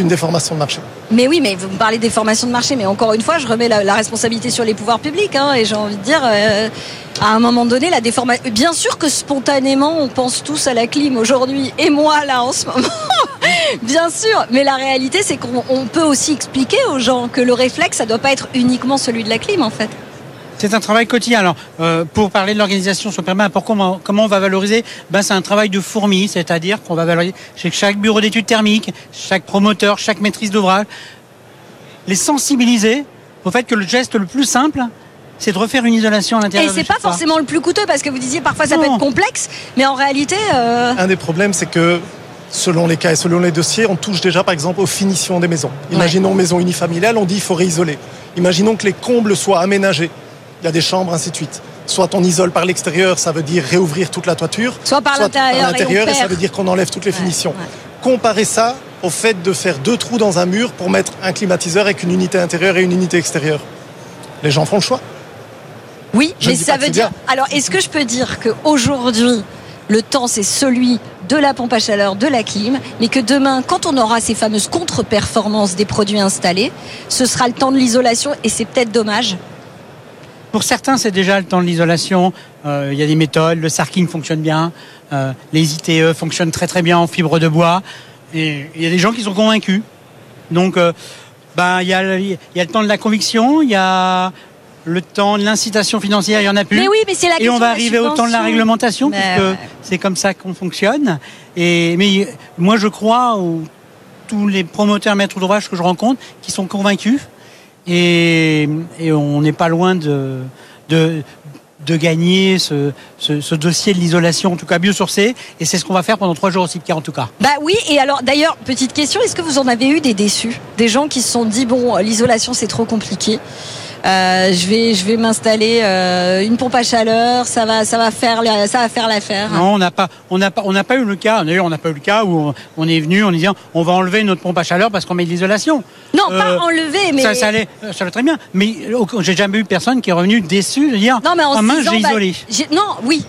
Mais oui, mais vous me parlez de déformation de marché, mais encore une fois, je remets la responsabilité sur les pouvoirs publics, et j'ai envie de dire, à un moment donné, la déformation... Bien sûr que spontanément, on pense tous à la clim aujourd'hui, et moi, là, en ce moment, bien sûr, mais la réalité, c'est qu'on peut aussi expliquer aux gens que le réflexe, ça ne doit pas être uniquement celui de la clim, en fait. C'est un travail quotidien. Alors, pour parler de l'organisation, sur comment on va valoriser, c'est un travail de fourmi, c'est-à-dire qu'on va valoriser chez chaque bureau d'études thermiques, chaque promoteur, chaque maîtrise d'ouvrage, les sensibiliser au fait que le geste le plus simple, c'est de refaire une isolation à l'intérieur. Et c'est pas forcément le plus coûteux, parce que vous disiez parfois ça peut être complexe, mais en réalité... Un des problèmes, c'est que selon les cas et selon les dossiers, on touche déjà par exemple aux finitions des maisons. Imaginons maison unifamiliale, on dit il faut réisoler. Imaginons que les combles soient aménagés. Il y a des chambres, ainsi de suite. Soit on isole par l'extérieur, ça veut dire réouvrir toute la toiture. Soit par l'intérieur et ça veut dire qu'on enlève toutes les finitions. Comparez ça au fait de faire 2 trous dans un mur pour mettre un climatiseur avec une unité intérieure et une unité extérieure. Les gens font le choix. Oui, mais ça veut dire... Alors, est-ce que je peux dire qu'aujourd'hui, le temps, c'est celui de la pompe à chaleur, de la clim, mais que demain, quand on aura ces fameuses contre-performances des produits installés, ce sera le temps de l'isolation et c'est peut-être dommage? Pour certains, c'est déjà le temps de l'isolation. Il y a des méthodes. Le sarking fonctionne bien. Les ITE fonctionnent très très bien en fibre de bois. Et il y a des gens qui sont convaincus. Donc, il y a le temps de la conviction. Il y a le temps de l'incitation financière. Il y en a plus. Mais oui, mais c'est la question. Et on va arriver au temps de la réglementation, puisque c'est comme ça qu'on fonctionne. Mais moi, je crois tous les promoteurs maîtres d'ouvrage que je rencontre qui sont convaincus. Et on n'est pas loin de gagner ce dossier de l'isolation, en tout cas biosourcée, et c'est ce qu'on va faire pendant 3 jours au CIPCA en tout cas. Oui, et alors d'ailleurs, petite question, est-ce que vous en avez eu des déçus? Des gens qui se sont dit, l'isolation c'est trop compliqué, je vais m'installer une pompe à chaleur, ça va faire l'affaire. Non, on n'a pas eu le cas. D'ailleurs, on n'a pas eu le cas où on est venu en disant on va enlever notre pompe à chaleur parce qu'on met de l'isolation. Non, pas enlever, mais ça allait très bien. Mais j'ai jamais eu personne qui est revenu déçu de dire non, mais en main j'ai isolé. Non, oui.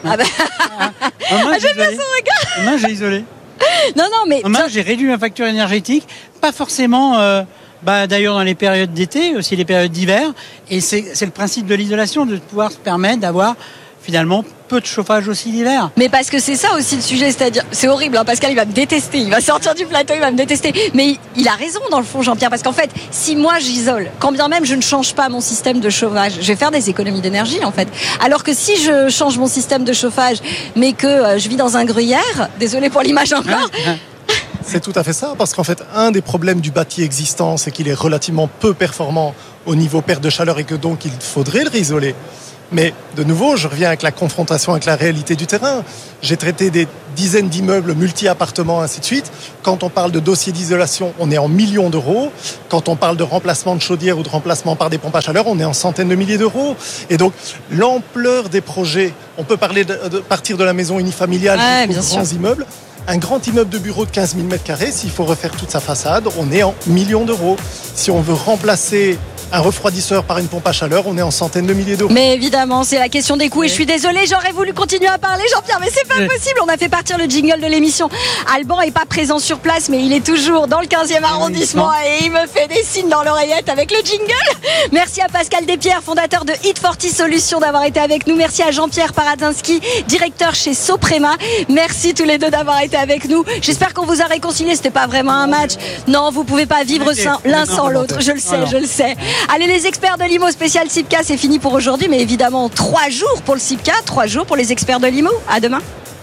J'ai isolé. Non, mais j'ai réduit ma facture énergétique, pas forcément D'ailleurs, dans les périodes d'été, aussi les périodes d'hiver. Et c'est le principe de l'isolation, de pouvoir se permettre d'avoir finalement peu de chauffage aussi l'hiver. Mais parce que c'est ça aussi le sujet, c'est-à-dire, c'est horrible, hein, Pascal, il va me détester, il va sortir du plateau, il va me détester. Mais il a raison dans le fond, Jean-Pierre, parce qu'en fait, si moi j'isole, quand bien même je ne change pas mon système de chauffage, je vais faire des économies d'énergie en fait. Alors que si je change mon système de chauffage, mais que je vis dans un gruyère, désolé pour l'image encore. C'est tout à fait ça, parce qu'en fait, un des problèmes du bâti existant, c'est qu'il est relativement peu performant au niveau perte de chaleur et que donc il faudrait le réisoler. Mais de nouveau, je reviens avec la confrontation avec la réalité du terrain. J'ai traité des dizaines d'immeubles, multi-appartements, ainsi de suite. Quand on parle de dossier d'isolation, on est en millions d'euros. Quand on parle de remplacement de chaudière ou de remplacement par des pompes à chaleur, on est en centaines de milliers d'euros. Et donc, l'ampleur des projets, on peut parler de partir de la maison unifamiliale jusqu'aux grands immeubles. Un grand immeuble de bureau de 15 000 m², s'il faut refaire toute sa façade, on est en millions d'euros. Si on veut remplacer un refroidisseur par une pompe à chaleur, on est en centaines de milliers d'euros. Mais évidemment, c'est la question des coûts. Et je suis désolée, j'aurais voulu continuer à parler, Jean-Pierre, mais c'est pas possible. On a fait partir le jingle de l'émission. Alban est pas présent sur place, mais il est toujours dans le 15e arrondissement et il me fait des signes dans l'oreillette avec le jingle. Merci à Pascal Despierres, fondateur de Hit40 Solutions, d'avoir été avec nous. Merci à Jean-Pierre Paradzinski, directeur chez Soprema. Merci tous les deux d'avoir été avec nous. J'espère qu'on vous a réconcilié. C'était pas vraiment un match. Non, vous pouvez pas vivre l'un sans l'autre. Je le sais, je le sais. Allez, les experts de l'IMO spécial SIPCA, c'est fini pour aujourd'hui, mais évidemment 3 jours pour le SIPCA, 3 jours pour les experts de l'IMO. À demain.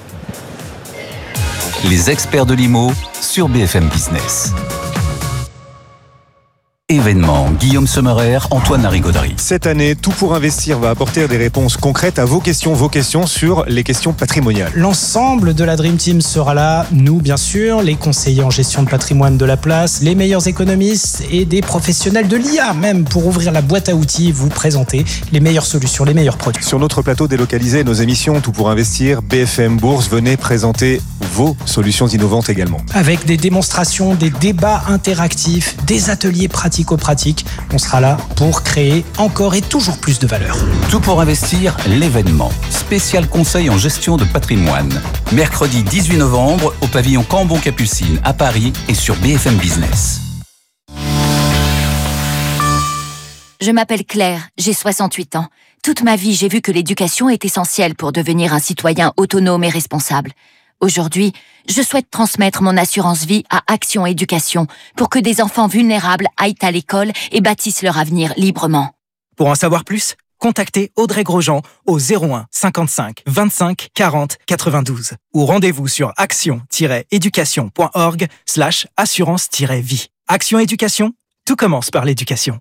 Les experts de l'IMO sur BFM Business. Événement, Guillaume Sommerer, Antoine Larigauderie. Cette année, Tout pour investir va apporter des réponses concrètes à vos questions sur les questions patrimoniales. L'ensemble de la Dream Team sera là, nous bien sûr, les conseillers en gestion de patrimoine de la place, les meilleurs économistes et des professionnels de l'IA même pour ouvrir la boîte à outils, vous présenter les meilleures solutions, les meilleurs produits. Sur notre plateau délocalisé, nos émissions Tout pour investir, BFM Bourse, venez présenter vos solutions innovantes également. Avec des démonstrations, des débats interactifs, des ateliers pratico-pratiques, on sera là pour créer encore et toujours plus de valeur. Tout pour investir, l'événement. Spécial conseil en gestion de patrimoine. Mercredi 18 novembre au pavillon Cambon-Capucine à Paris et sur BFM Business. Je m'appelle Claire, j'ai 68 ans. Toute ma vie, j'ai vu que l'éducation est essentielle pour devenir un citoyen autonome et responsable. Aujourd'hui, je souhaite transmettre mon assurance vie à Action Éducation pour que des enfants vulnérables aillent à l'école et bâtissent leur avenir librement. Pour en savoir plus, contactez Audrey Grosjean au 01 55 25 40 92 ou rendez-vous sur action-éducation.org/assurance-vie. Action Éducation, tout commence par l'éducation.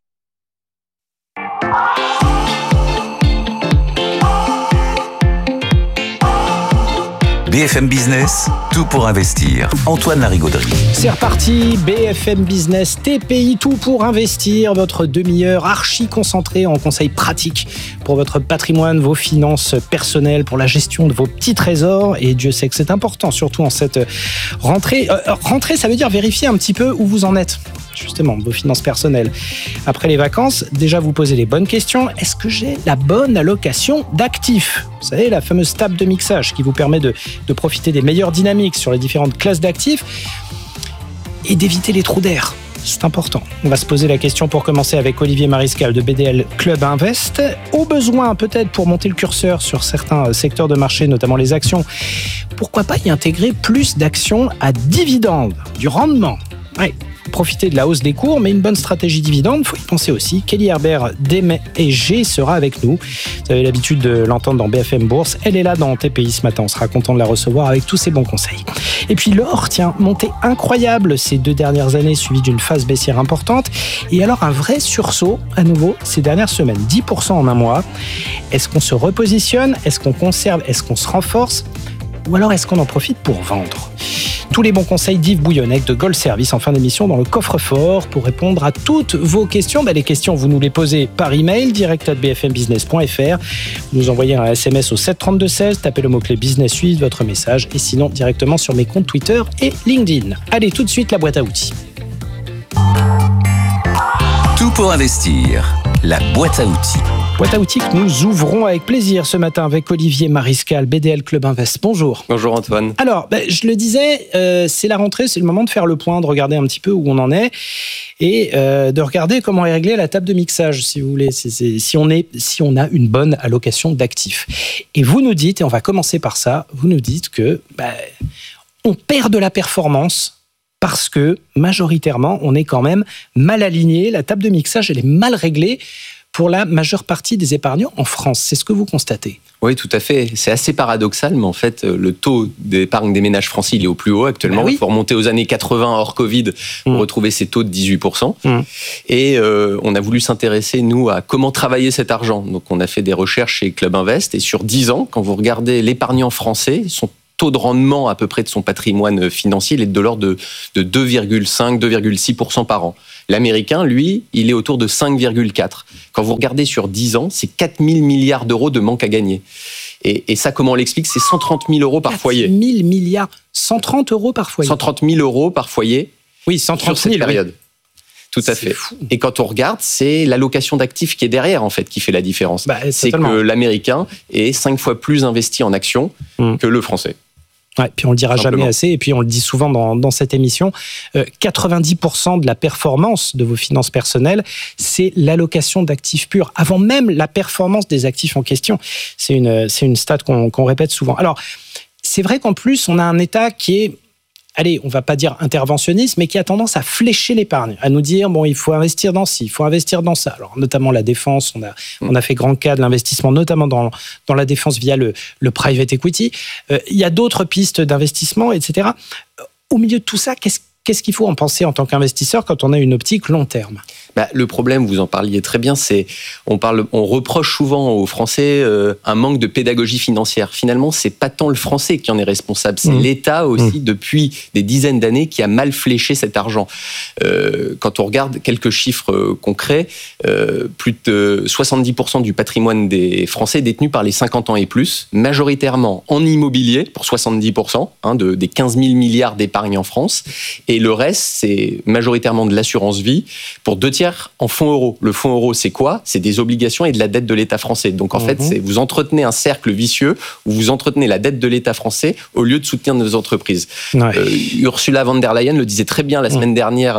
BFM Business, tout pour investir. Antoine Larigauderie. C'est reparti, BFM Business, TPI, tout pour investir. Votre demi-heure archi concentrée en conseils pratiques pour votre patrimoine, vos finances personnelles, pour la gestion de vos petits trésors. Et Dieu sait que c'est important, surtout en cette rentrée. Rentrée, ça veut dire vérifier un petit peu où vous en êtes. Justement, vos finances personnelles. Après les vacances, déjà vous posez les bonnes questions. Est-ce que j'ai la bonne allocation d'actifs ? Vous savez, la fameuse table de mixage qui vous permet de profiter des meilleures dynamiques sur les différentes classes d'actifs et d'éviter les trous d'air. C'est important. On va se poser la question pour commencer avec Olivier Mariscal de BDL Club Invest. Au besoin, peut-être pour monter le curseur sur certains secteurs de marché, notamment les actions, pourquoi pas y intégrer plus d'actions à dividendes, du rendement ? Oui. Profiter de la hausse des cours, mais une bonne stratégie dividende, il faut y penser aussi. Kelly Herbert d'M&G sera avec nous. Vous avez l'habitude de l'entendre dans BFM Bourse. Elle est là dans TPI ce matin. On sera content de la recevoir avec tous ses bons conseils. Et puis l'or, tiens, montée incroyable ces 2 dernières années, suivie d'une phase baissière importante. Et alors un vrai sursaut à nouveau ces dernières semaines. 10% en un mois. Est-ce qu'on se repositionne ? Est-ce qu'on conserve ? Est-ce qu'on se renforce ? Ou alors est-ce qu'on en profite pour vendre ? Tous les bons conseils d'Yves Bouillonnec de Gold Service en fin d'émission dans le coffre-fort pour répondre à toutes vos questions. Les questions, vous nous les posez par email, direct@bfmbusiness.fr. Vous nous envoyez un SMS au 732-16, tapez le mot-clé Business, suivez votre message et sinon directement sur mes comptes Twitter et LinkedIn. Allez, tout de suite, la boîte à outils. Tout pour investir, la boîte à outils. Boîte à outils que nous ouvrons avec plaisir ce matin avec Olivier Mariscal, BDL Club Invest. Bonjour. Bonjour Antoine. Alors, je le disais, c'est la rentrée, c'est le moment de faire le point, de regarder un petit peu où on en est et de regarder comment est réglée la table de mixage, si vous voulez, si on a une bonne allocation d'actifs. Et vous nous dites, et on va commencer par ça, vous nous dites que on perd de la performance parce que majoritairement, on est quand même mal aligné, la table de mixage, elle est mal réglée pour la majeure partie des épargnants en France. C'est ce que vous constatez? Oui, tout à fait. C'est assez paradoxal, mais en fait, le taux d'épargne des ménages français, il est au plus haut actuellement. Il faut remonter aux années 80 hors Covid pour retrouver ces taux de 18%. Et on a voulu s'intéresser, nous, à comment travailler cet argent. Donc, on a fait des recherches chez Club Invest. Et sur 10 ans, quand vous regardez l'épargnant français, son taux de rendement à peu près de son patrimoine financier, il est de l'ordre de 2,5-2,6% par an. L'américain, lui, il est autour de 5,4. Quand vous regardez sur 10 ans, c'est 4 000 milliards d'euros de manque à gagner. Et ça, comment on l'explique? C'est 130 000 euros par foyer. 4 000 milliards, 130 euros par foyer. 130 000 euros par foyer. Oui, 130 000 sur cette période. Tout à fait. Fou. Et quand on regarde, c'est l'allocation d'actifs qui est derrière, en fait, qui fait la différence. C'est que l'américain est 5 fois plus investi en actions que le français. Ouais, puis on le dira jamais assez, et puis on le dit souvent dans cette émission, 90% de la performance de vos finances personnelles, c'est l'allocation d'actifs purs, avant même la performance des actifs en question. C'est une stat qu'on répète souvent. Alors, c'est vrai qu'en plus, on a un État qui est, allez, on va pas dire interventionniste, mais qui a tendance à flécher l'épargne, à nous dire, il faut investir dans ci, il faut investir dans ça. Alors, notamment la défense, on a fait grand cas de l'investissement, notamment dans la défense via le private equity. Il y a d'autres pistes d'investissement, etc. Au milieu de tout ça, qu'est-ce qu'il faut en penser en tant qu'investisseur quand on a une optique long terme? Le problème, vous en parliez très bien, c'est on reproche souvent aux Français un manque de pédagogie financière. Finalement, c'est pas tant le Français qui en est responsable, c'est l'État aussi depuis des dizaines d'années qui a mal fléché cet argent. Quand on regarde quelques chiffres concrets, plus de 70% du patrimoine des Français est détenu par les 50 ans et plus, majoritairement en immobilier pour 70%, des 15 000 milliards d'épargne en France, et le reste, c'est majoritairement de l'assurance vie pour 2 tiers en fonds euros. Le fonds euro, c'est quoi? C'est des obligations et de la dette de l'État français. Donc en fait, vous entretenez un cercle vicieux où vous entretenez la dette de l'État français au lieu de soutenir nos entreprises. Ursula von der Leyen le disait très bien la semaine dernière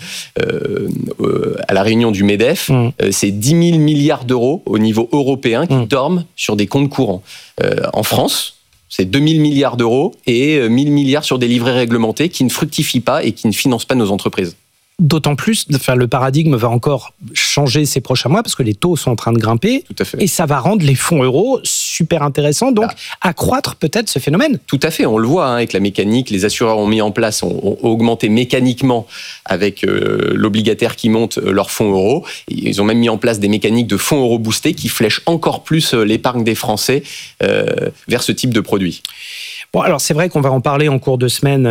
à la réunion du MEDEF. C'est 10 000 milliards d'euros au niveau européen qui dorment sur des comptes courants. En France, c'est 2 000 milliards d'euros et 1 000 milliards sur des livrets réglementés qui ne fructifient pas et qui ne financent pas nos entreprises. D'autant plus, le paradigme va encore changer ces prochains mois parce que les taux sont en train de grimper. Tout à fait. Et ça va rendre les fonds euros super intéressants, donc accroître peut-être ce phénomène. Tout à fait, on le voit avec la mécanique. Les assureurs ont mis en place, ont augmenté mécaniquement avec l'obligataire qui monte leurs fonds euros. Ils ont même mis en place des mécaniques de fonds euros boostés qui flèchent encore plus l'épargne des Français vers ce type de produit. Bon, alors c'est vrai qu'on va en parler en cours de semaine.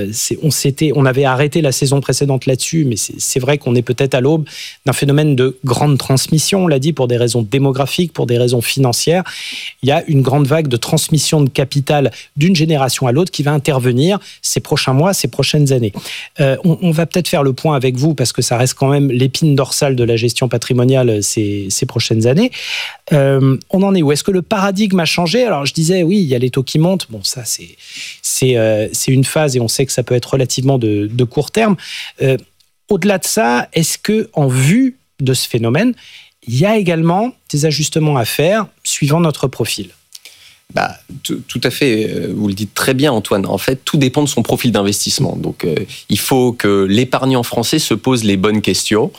On avait arrêté la saison précédente là-dessus, mais c'est vrai qu'on est peut-être à l'aube d'un phénomène de grande transmission. On l'a dit, pour des raisons démographiques, pour des raisons financières. Il y a une grande vague de transmission de capital d'une génération à l'autre qui va intervenir ces prochains mois, ces prochaines années. On va peut-être faire le point avec vous parce que ça reste quand même l'épine dorsale de la gestion patrimoniale ces prochaines années. On en est où? Est-ce que le paradigme a changé? Alors je disais, oui, il y a les taux qui montent. Bon, ça c'est une phase et on sait que ça peut être relativement de court terme. Au-delà de ça, est-ce que en vue de ce phénomène, il y a également des ajustements à faire suivant notre profil? Tout à fait, vous le dites très bien Antoine, en fait tout dépend de son profil d'investissement, donc il faut que l'épargnant français se pose les bonnes questions.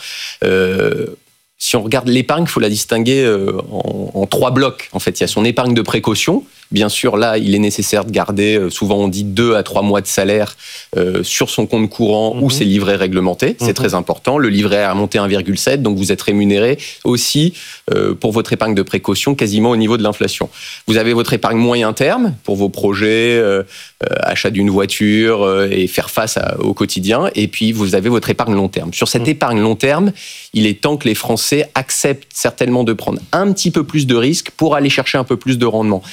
Si on regarde l'épargne, il faut la distinguer en 3 blocs. En fait, il y a son épargne de précaution. Bien sûr, là, il est nécessaire de garder, souvent on dit 2 à 3 mois de salaire sur son compte courant ou ses livrets réglementés. C'est très important. Le livret est remonté à 1,7, donc vous êtes rémunéré aussi pour votre épargne de précaution quasiment au niveau de l'inflation. Vous avez votre épargne moyen terme pour vos projets, achat d'une voiture et faire face au quotidien. Et puis, vous avez votre épargne long terme. Sur cette épargne long terme, il est temps que les Français acceptent certainement de prendre un petit peu plus de risques pour aller chercher un peu plus de rendement. Et on le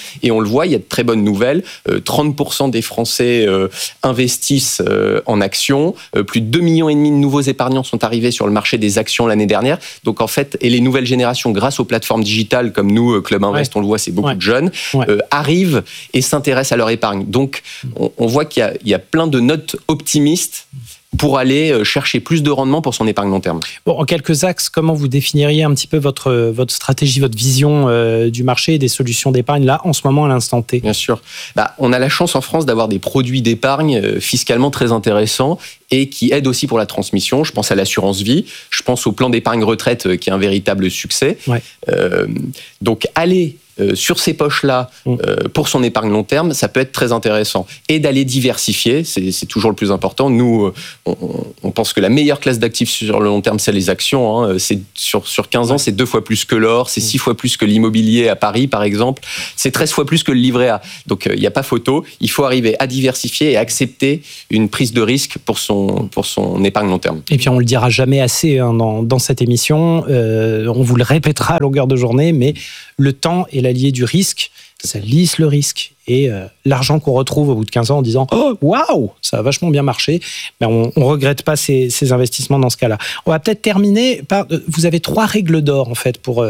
voit, il y a de très bonnes nouvelles. 30% des Français investissent en actions. Plus de 2,5 millions de nouveaux épargnants sont arrivés sur le marché des actions l'année dernière. Donc en fait, et les nouvelles générations, grâce aux plateformes digitales comme nous, Club Invest, on le voit, c'est beaucoup de jeunes, arrivent et s'intéressent à leur épargne. Donc on voit qu'il y a plein de notes optimistes pour aller chercher plus de rendement pour son épargne long terme. Bon, en quelques axes, comment vous définiriez un petit peu votre stratégie, votre vision du marché et des solutions d'épargne là, en ce moment, à l'instant T? Bien sûr. On a la chance en France d'avoir des produits d'épargne fiscalement très intéressants et qui aident aussi pour la transmission. Je pense à l'assurance vie, je pense au plan d'épargne retraite qui est un véritable succès. Donc, aller sur ces poches-là, pour son épargne long terme, ça peut être très intéressant. Et d'aller diversifier, c'est toujours le plus important. Nous, on pense que la meilleure classe d'actifs sur le long terme, c'est les actions. Hein. C'est sur 15 ans, c'est 2 fois plus que l'or, c'est 6 fois plus que l'immobilier à Paris, par exemple. C'est 13 fois plus que le livret A. Donc, il n'y a pas photo. Il faut arriver à diversifier et accepter une prise de risque pour son épargne long terme. Et puis, on le dira jamais assez dans cette émission. On vous le répétera à longueur de journée, mais le temps est l'allié du risque, ça lisse le risque. Et l'argent qu'on retrouve au bout de 15 ans en disant « Oh, waouh, ça a vachement bien marché », on ne regrette pas ces investissements dans ce cas-là. On va peut-être terminer par... Vous avez 3 règles d'or, en fait, pour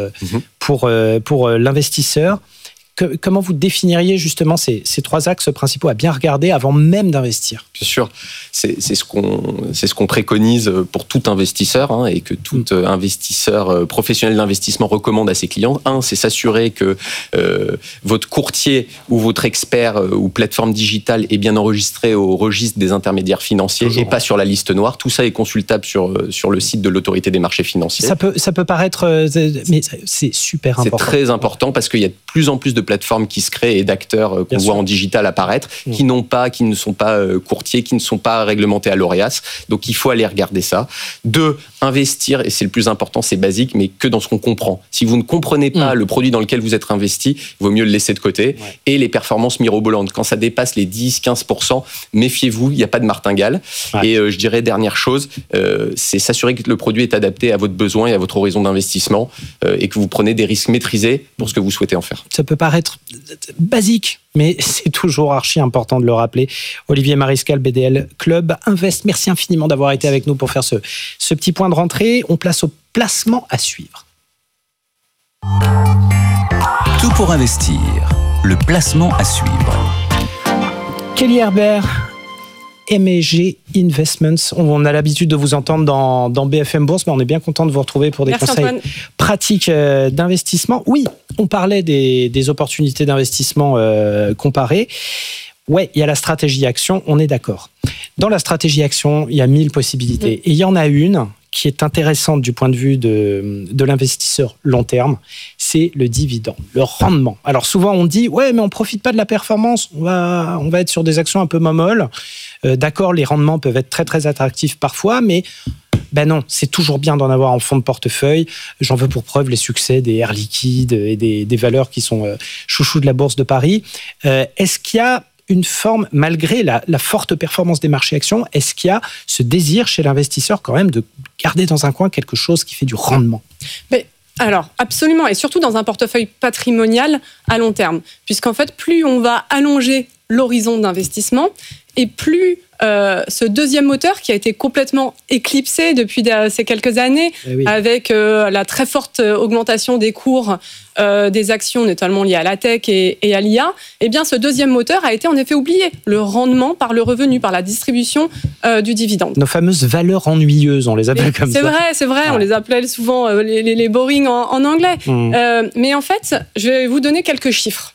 l'investisseur. Comment vous définiriez justement ces 3 axes principaux à bien regarder avant même d'investir? Bien sûr, c'est ce qu'on préconise pour tout investisseur et que tout investisseur professionnel d'investissement recommande à ses clients. C'est s'assurer que votre courtier ou votre expert ou plateforme digitale est bien enregistré au registre des intermédiaires financiers et pas sur la liste noire. Tout ça est consultable sur le site de l'autorité des marchés financiers. Ça peut paraître... mais c'est super important. C'est très important parce qu'il y a de plus en plus de plateformes qui se créent et d'acteurs qu'on voit en digital apparaître, qui ne sont pas courtiers, qui ne sont pas réglementés à l'OREAS. Donc il faut aller regarder ça. 2, investir, et c'est le plus important, c'est basique, mais que dans ce qu'on comprend. Si vous ne comprenez pas le produit dans lequel vous êtes investi, il vaut mieux le laisser de côté. Et les performances mirobolantes, quand ça dépasse les 10-15%, méfiez-vous, il n'y a pas de martingale. Et je dirais, dernière chose, c'est s'assurer que le produit est adapté à votre besoin et à votre horizon d'investissement et que vous prenez des risques maîtrisés pour ce que vous souhaitez en faire. Ça peut paraître basique, mais c'est toujours archi important de le rappeler. Olivier Mariscal, BDL Club Invest, merci infiniment d'avoir été avec nous pour faire ce petit point de rentrée. On place au placement à suivre. Tout pour investir, le placement à suivre. Kelly Herbert, MEG Investments. On a l'habitude de vous entendre dans BFM Bourse, mais on est bien content de vous retrouver pour des conseils pratiques d'investissement. Oui, on parlait des opportunités d'investissement comparées. Ouais, il y a la stratégie action, on est d'accord. Dans la stratégie action, il y a 1000 possibilités. Et il y en a une qui est intéressante du point de vue de l'investisseur long terme, c'est le dividende, le rendement. Alors souvent on dit, ouais, mais on profite pas de la performance, on va être sur des actions un peu molles. D'accord, les rendements peuvent être très très attractifs parfois, mais non, c'est toujours bien d'en avoir en fond de portefeuille. J'en veux pour preuve les succès des Air Liquide et des valeurs qui sont chouchous de la Bourse de Paris. Est-ce qu'il y a une forme, malgré la forte performance des marchés actions, est-ce qu'il y a ce désir chez l'investisseur quand même de garder dans un coin quelque chose qui fait du rendement? Alors, absolument, et surtout dans un portefeuille patrimonial à long terme, puisqu'en fait, plus on va allonger l'horizon d'investissement, et plus ce deuxième moteur qui a été complètement éclipsé depuis ces quelques années, avec la très forte augmentation des cours des actions, notamment liées à la tech et à l'IA, eh bien ce deuxième moteur a été en effet oublié, le rendement par le revenu, par la distribution du dividende. Nos fameuses valeurs ennuyeuses, on les appelle comme ça. C'est vrai, on les appelait souvent les boring en anglais. Mais en fait, je vais vous donner quelques chiffres.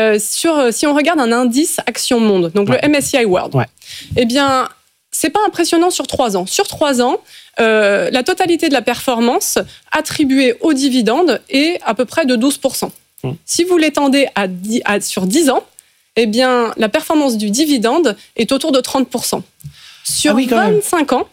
Si on regarde un indice Action Monde, donc le MSCI World, eh bien, c'est pas impressionnant sur 3 ans. Sur 3 ans, la totalité de la performance attribuée aux dividendes est à peu près de 12%. Si vous l'étendez sur 10 ans, eh bien, la performance du dividende est autour de 30%. Sur 25 ans,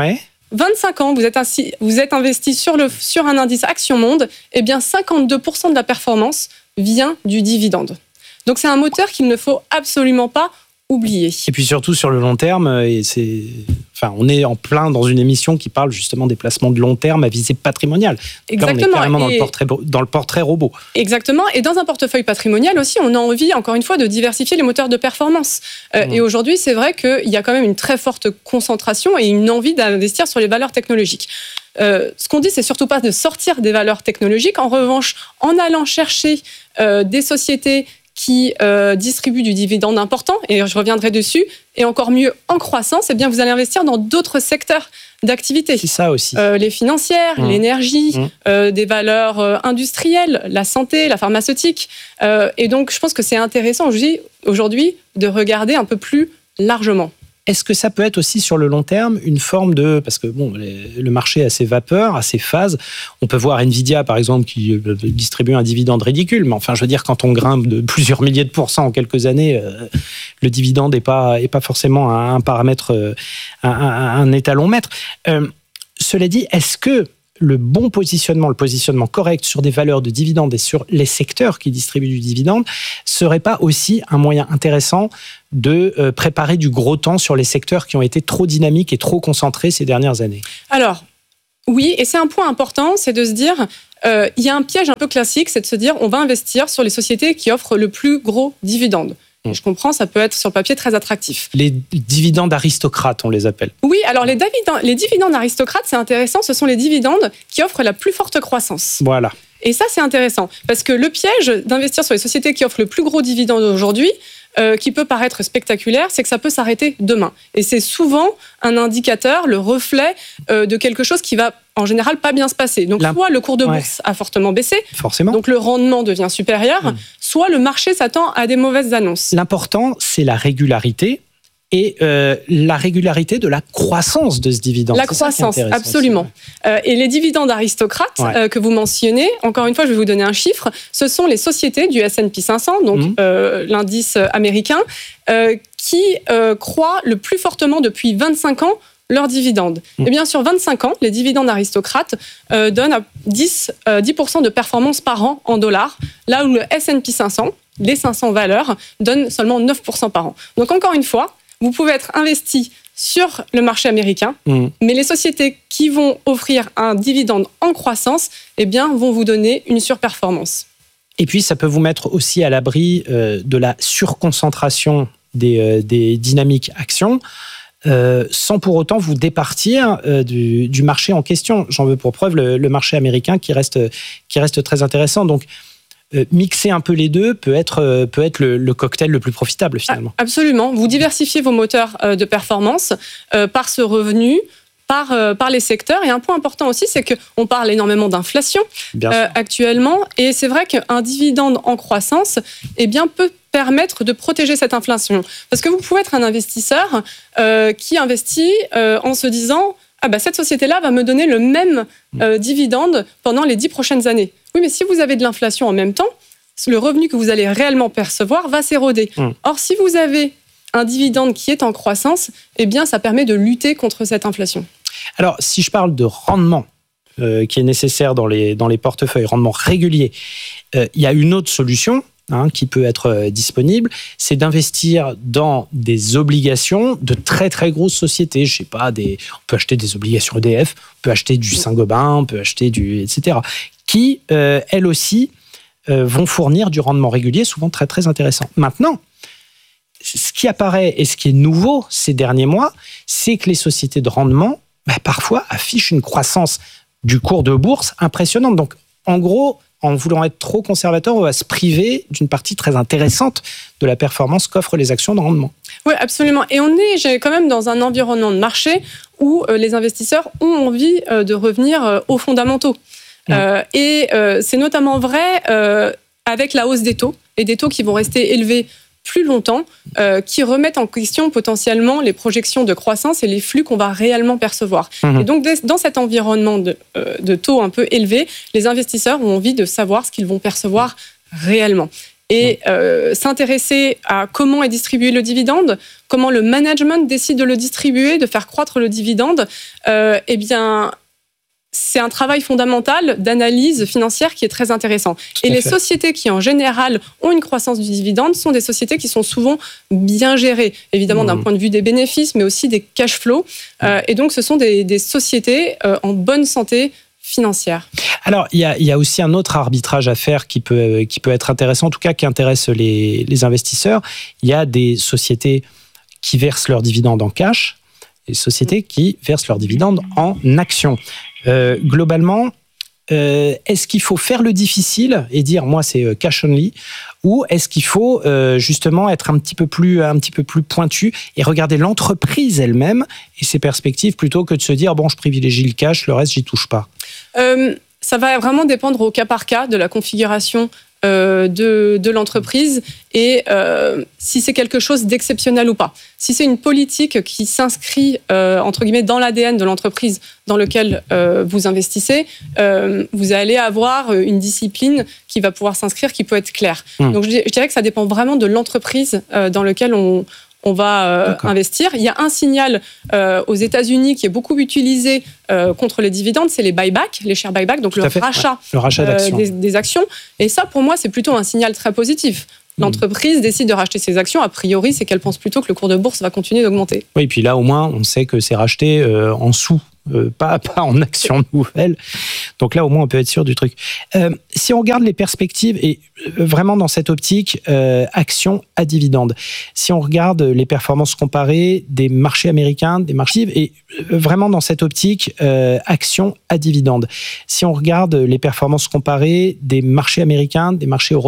25 ans, vous êtes investi sur un indice Action Monde, eh bien 52% de la performance vient du dividende. Donc c'est un moteur qu'il ne faut absolument pas oublié. Et puis surtout sur le long terme, on est en plein dans une émission qui parle justement des placements de long terme à visée patrimoniale. Exactement. Là, on est carrément dans le portrait robot. Exactement. Et dans un portefeuille patrimonial aussi, on a envie, encore une fois, de diversifier les moteurs de performance. Et aujourd'hui, c'est vrai qu'il y a quand même une très forte concentration et une envie d'investir sur les valeurs technologiques. Ce qu'on dit, c'est surtout pas de sortir des valeurs technologiques. En revanche, en allant chercher des sociétés qui distribuent du dividende important, et je reviendrai dessus, et encore mieux en croissance, eh bien vous allez investir dans d'autres secteurs d'activité. C'est ça aussi. Les financières, l'énergie, des valeurs industrielles, la santé, la pharmaceutique. Et donc je pense que c'est intéressant aujourd'hui de regarder un peu plus largement. Est-ce que ça peut être aussi sur le long terme une forme de... Parce que le marché a ses vapeurs, a ses phases. On peut voir Nvidia, par exemple, qui distribue un dividende ridicule. Mais enfin, je veux dire, quand on grimpe de plusieurs milliers de pourcents en quelques années, le dividende n'est pas forcément un paramètre, un étalon maître. Cela dit, est-ce que le positionnement correct sur des valeurs de dividendes et sur les secteurs qui distribuent du dividende serait pas aussi un moyen intéressant de préparer du gros temps sur les secteurs qui ont été trop dynamiques et trop concentrés ces dernières années? Alors, oui, et c'est un point important, c'est de se dire, il y a un piège un peu classique, c'est de se dire, on va investir sur les sociétés qui offrent le plus gros dividende. Je comprends, ça peut être sur le papier très attractif. Les dividendes aristocrates, on les appelle. Oui, alors les dividendes aristocrates, c'est intéressant, ce sont les dividendes qui offrent la plus forte croissance. Voilà. Et ça, c'est intéressant, parce que le piège d'investir sur les sociétés qui offrent le plus gros dividende aujourd'hui, qui peut paraître spectaculaire, c'est que ça peut s'arrêter demain. Et c'est souvent un indicateur, le reflet de quelque chose qui va en général pas bien se passer. Donc soit le cours de bourse a fortement baissé, forcément. Donc le rendement devient supérieur, soit le marché s'attend à des mauvaises annonces. L'important, c'est la régularité et la régularité de la croissance de ce dividende. La croissance, absolument. Et les dividendes aristocrates que vous mentionnez, encore une fois, je vais vous donner un chiffre, ce sont les sociétés du S&P 500, donc l'indice américain, qui croient le plus fortement depuis 25 ans leurs dividendes. Et bien sur 25 ans, les dividendes aristocrates donnent à 10% de performance par an en dollars, là où le S&P 500, les 500 valeurs, donnent seulement 9% par an. Donc encore une fois, vous pouvez être investi sur le marché américain, mais les sociétés qui vont offrir un dividende en croissance, eh bien, vont vous donner une surperformance. Et puis, ça peut vous mettre aussi à l'abri de la surconcentration des dynamiques actions, sans pour autant vous départir du marché en question. J'en veux pour preuve le marché américain qui reste très intéressant. Donc, mixer un peu les deux peut être le cocktail le plus profitable finalement. Absolument. Vous diversifiez vos moteurs de performance par ce revenu, par les secteurs. Et un point important aussi, c'est qu'on parle énormément d'inflation actuellement. Et c'est vrai qu'un dividende en croissance peut permettre de protéger cette inflation. Parce que vous pouvez être un investisseur qui investit en se disant cette société-là va me donner le même dividende pendant les 10 prochaines années. Oui, mais si vous avez de l'inflation en même temps, le revenu que vous allez réellement percevoir va s'éroder. Or, si vous avez un dividende qui est en croissance, ça permet de lutter contre cette inflation. Alors, si je parle de rendement qui est nécessaire dans les portefeuilles, rendement régulier, il y a une autre solution qui peut être disponible, c'est d'investir dans des obligations de très très grosses sociétés. Je sais pas, on peut acheter des obligations EDF, on peut acheter du Saint-Gobain, on peut acheter etc. Qui, elles aussi, vont fournir du rendement régulier, souvent très très intéressant. Maintenant, ce qui apparaît et ce qui est nouveau ces derniers mois, c'est que les sociétés de rendement, parfois, affichent une croissance du cours de bourse impressionnante. Donc, en gros, en voulant être trop conservateur, on va se priver d'une partie très intéressante de la performance qu'offrent les actions de rendement. Oui, absolument. Et on est quand même dans un environnement de marché où les investisseurs ont envie de revenir aux fondamentaux. C'est notamment vrai avec la hausse des taux, et des taux qui vont rester élevés plus longtemps, qui remettent en question potentiellement les projections de croissance et les flux qu'on va réellement percevoir. Et donc, dans cet environnement de taux un peu élevé, les investisseurs ont envie de savoir ce qu'ils vont percevoir réellement. Et s'intéresser à comment est distribué le dividende, comment le management décide de le distribuer, de faire croître le dividende, c'est un travail fondamental d'analyse financière qui est très intéressant. Et les sociétés qui, en général, ont une croissance du dividende sont des sociétés qui sont souvent bien gérées, évidemment d'un point de vue des bénéfices, mais aussi des cash flows. Et donc, ce sont des sociétés en bonne santé financière. Alors, il y a aussi un autre arbitrage à faire qui peut être intéressant, en tout cas qui intéresse les investisseurs. Il y a des sociétés qui versent leurs dividendes en cash, et des sociétés qui versent leurs dividendes en actions. Globalement, est-ce qu'il faut faire le difficile et dire moi c'est cash only, ou est-ce qu'il faut justement être un petit peu plus pointu et regarder l'entreprise elle-même et ses perspectives plutôt que de se dire bon je privilégie le cash, le reste j'y touche pas? Ça va vraiment dépendre au cas par cas de la configuration de l'entreprise et si c'est quelque chose d'exceptionnel ou pas. Si c'est une politique qui s'inscrit entre guillemets dans l'ADN de l'entreprise dans lequel vous investissez, vous allez avoir une discipline qui va pouvoir s'inscrire, qui peut être claire. Donc je dirais que ça dépend vraiment de l'entreprise dans laquelle on va investir. Il y a un signal aux États-Unis qui est beaucoup utilisé contre les dividendes, c'est les buybacks, les share buybacks, donc le rachat d'actions. Des actions. Et ça, pour moi, c'est plutôt un signal très positif. L'entreprise décide de racheter ses actions, a priori, c'est qu'elle pense plutôt que le cours de bourse va continuer d'augmenter. Oui, et puis là, au moins, on sait que c'est racheté en sous. Pas en actions nouvelles. Donc là, au moins, on peut être sûr du truc. Si on regarde les perspectives, et vraiment dans cette optique, actions à dividendes, si on regarde les performances comparées des marchés américains, des marchés, et vraiment dans cette optique, actions à dividendes, si on regarde les performances comparées des marchés américains, des marchés européens,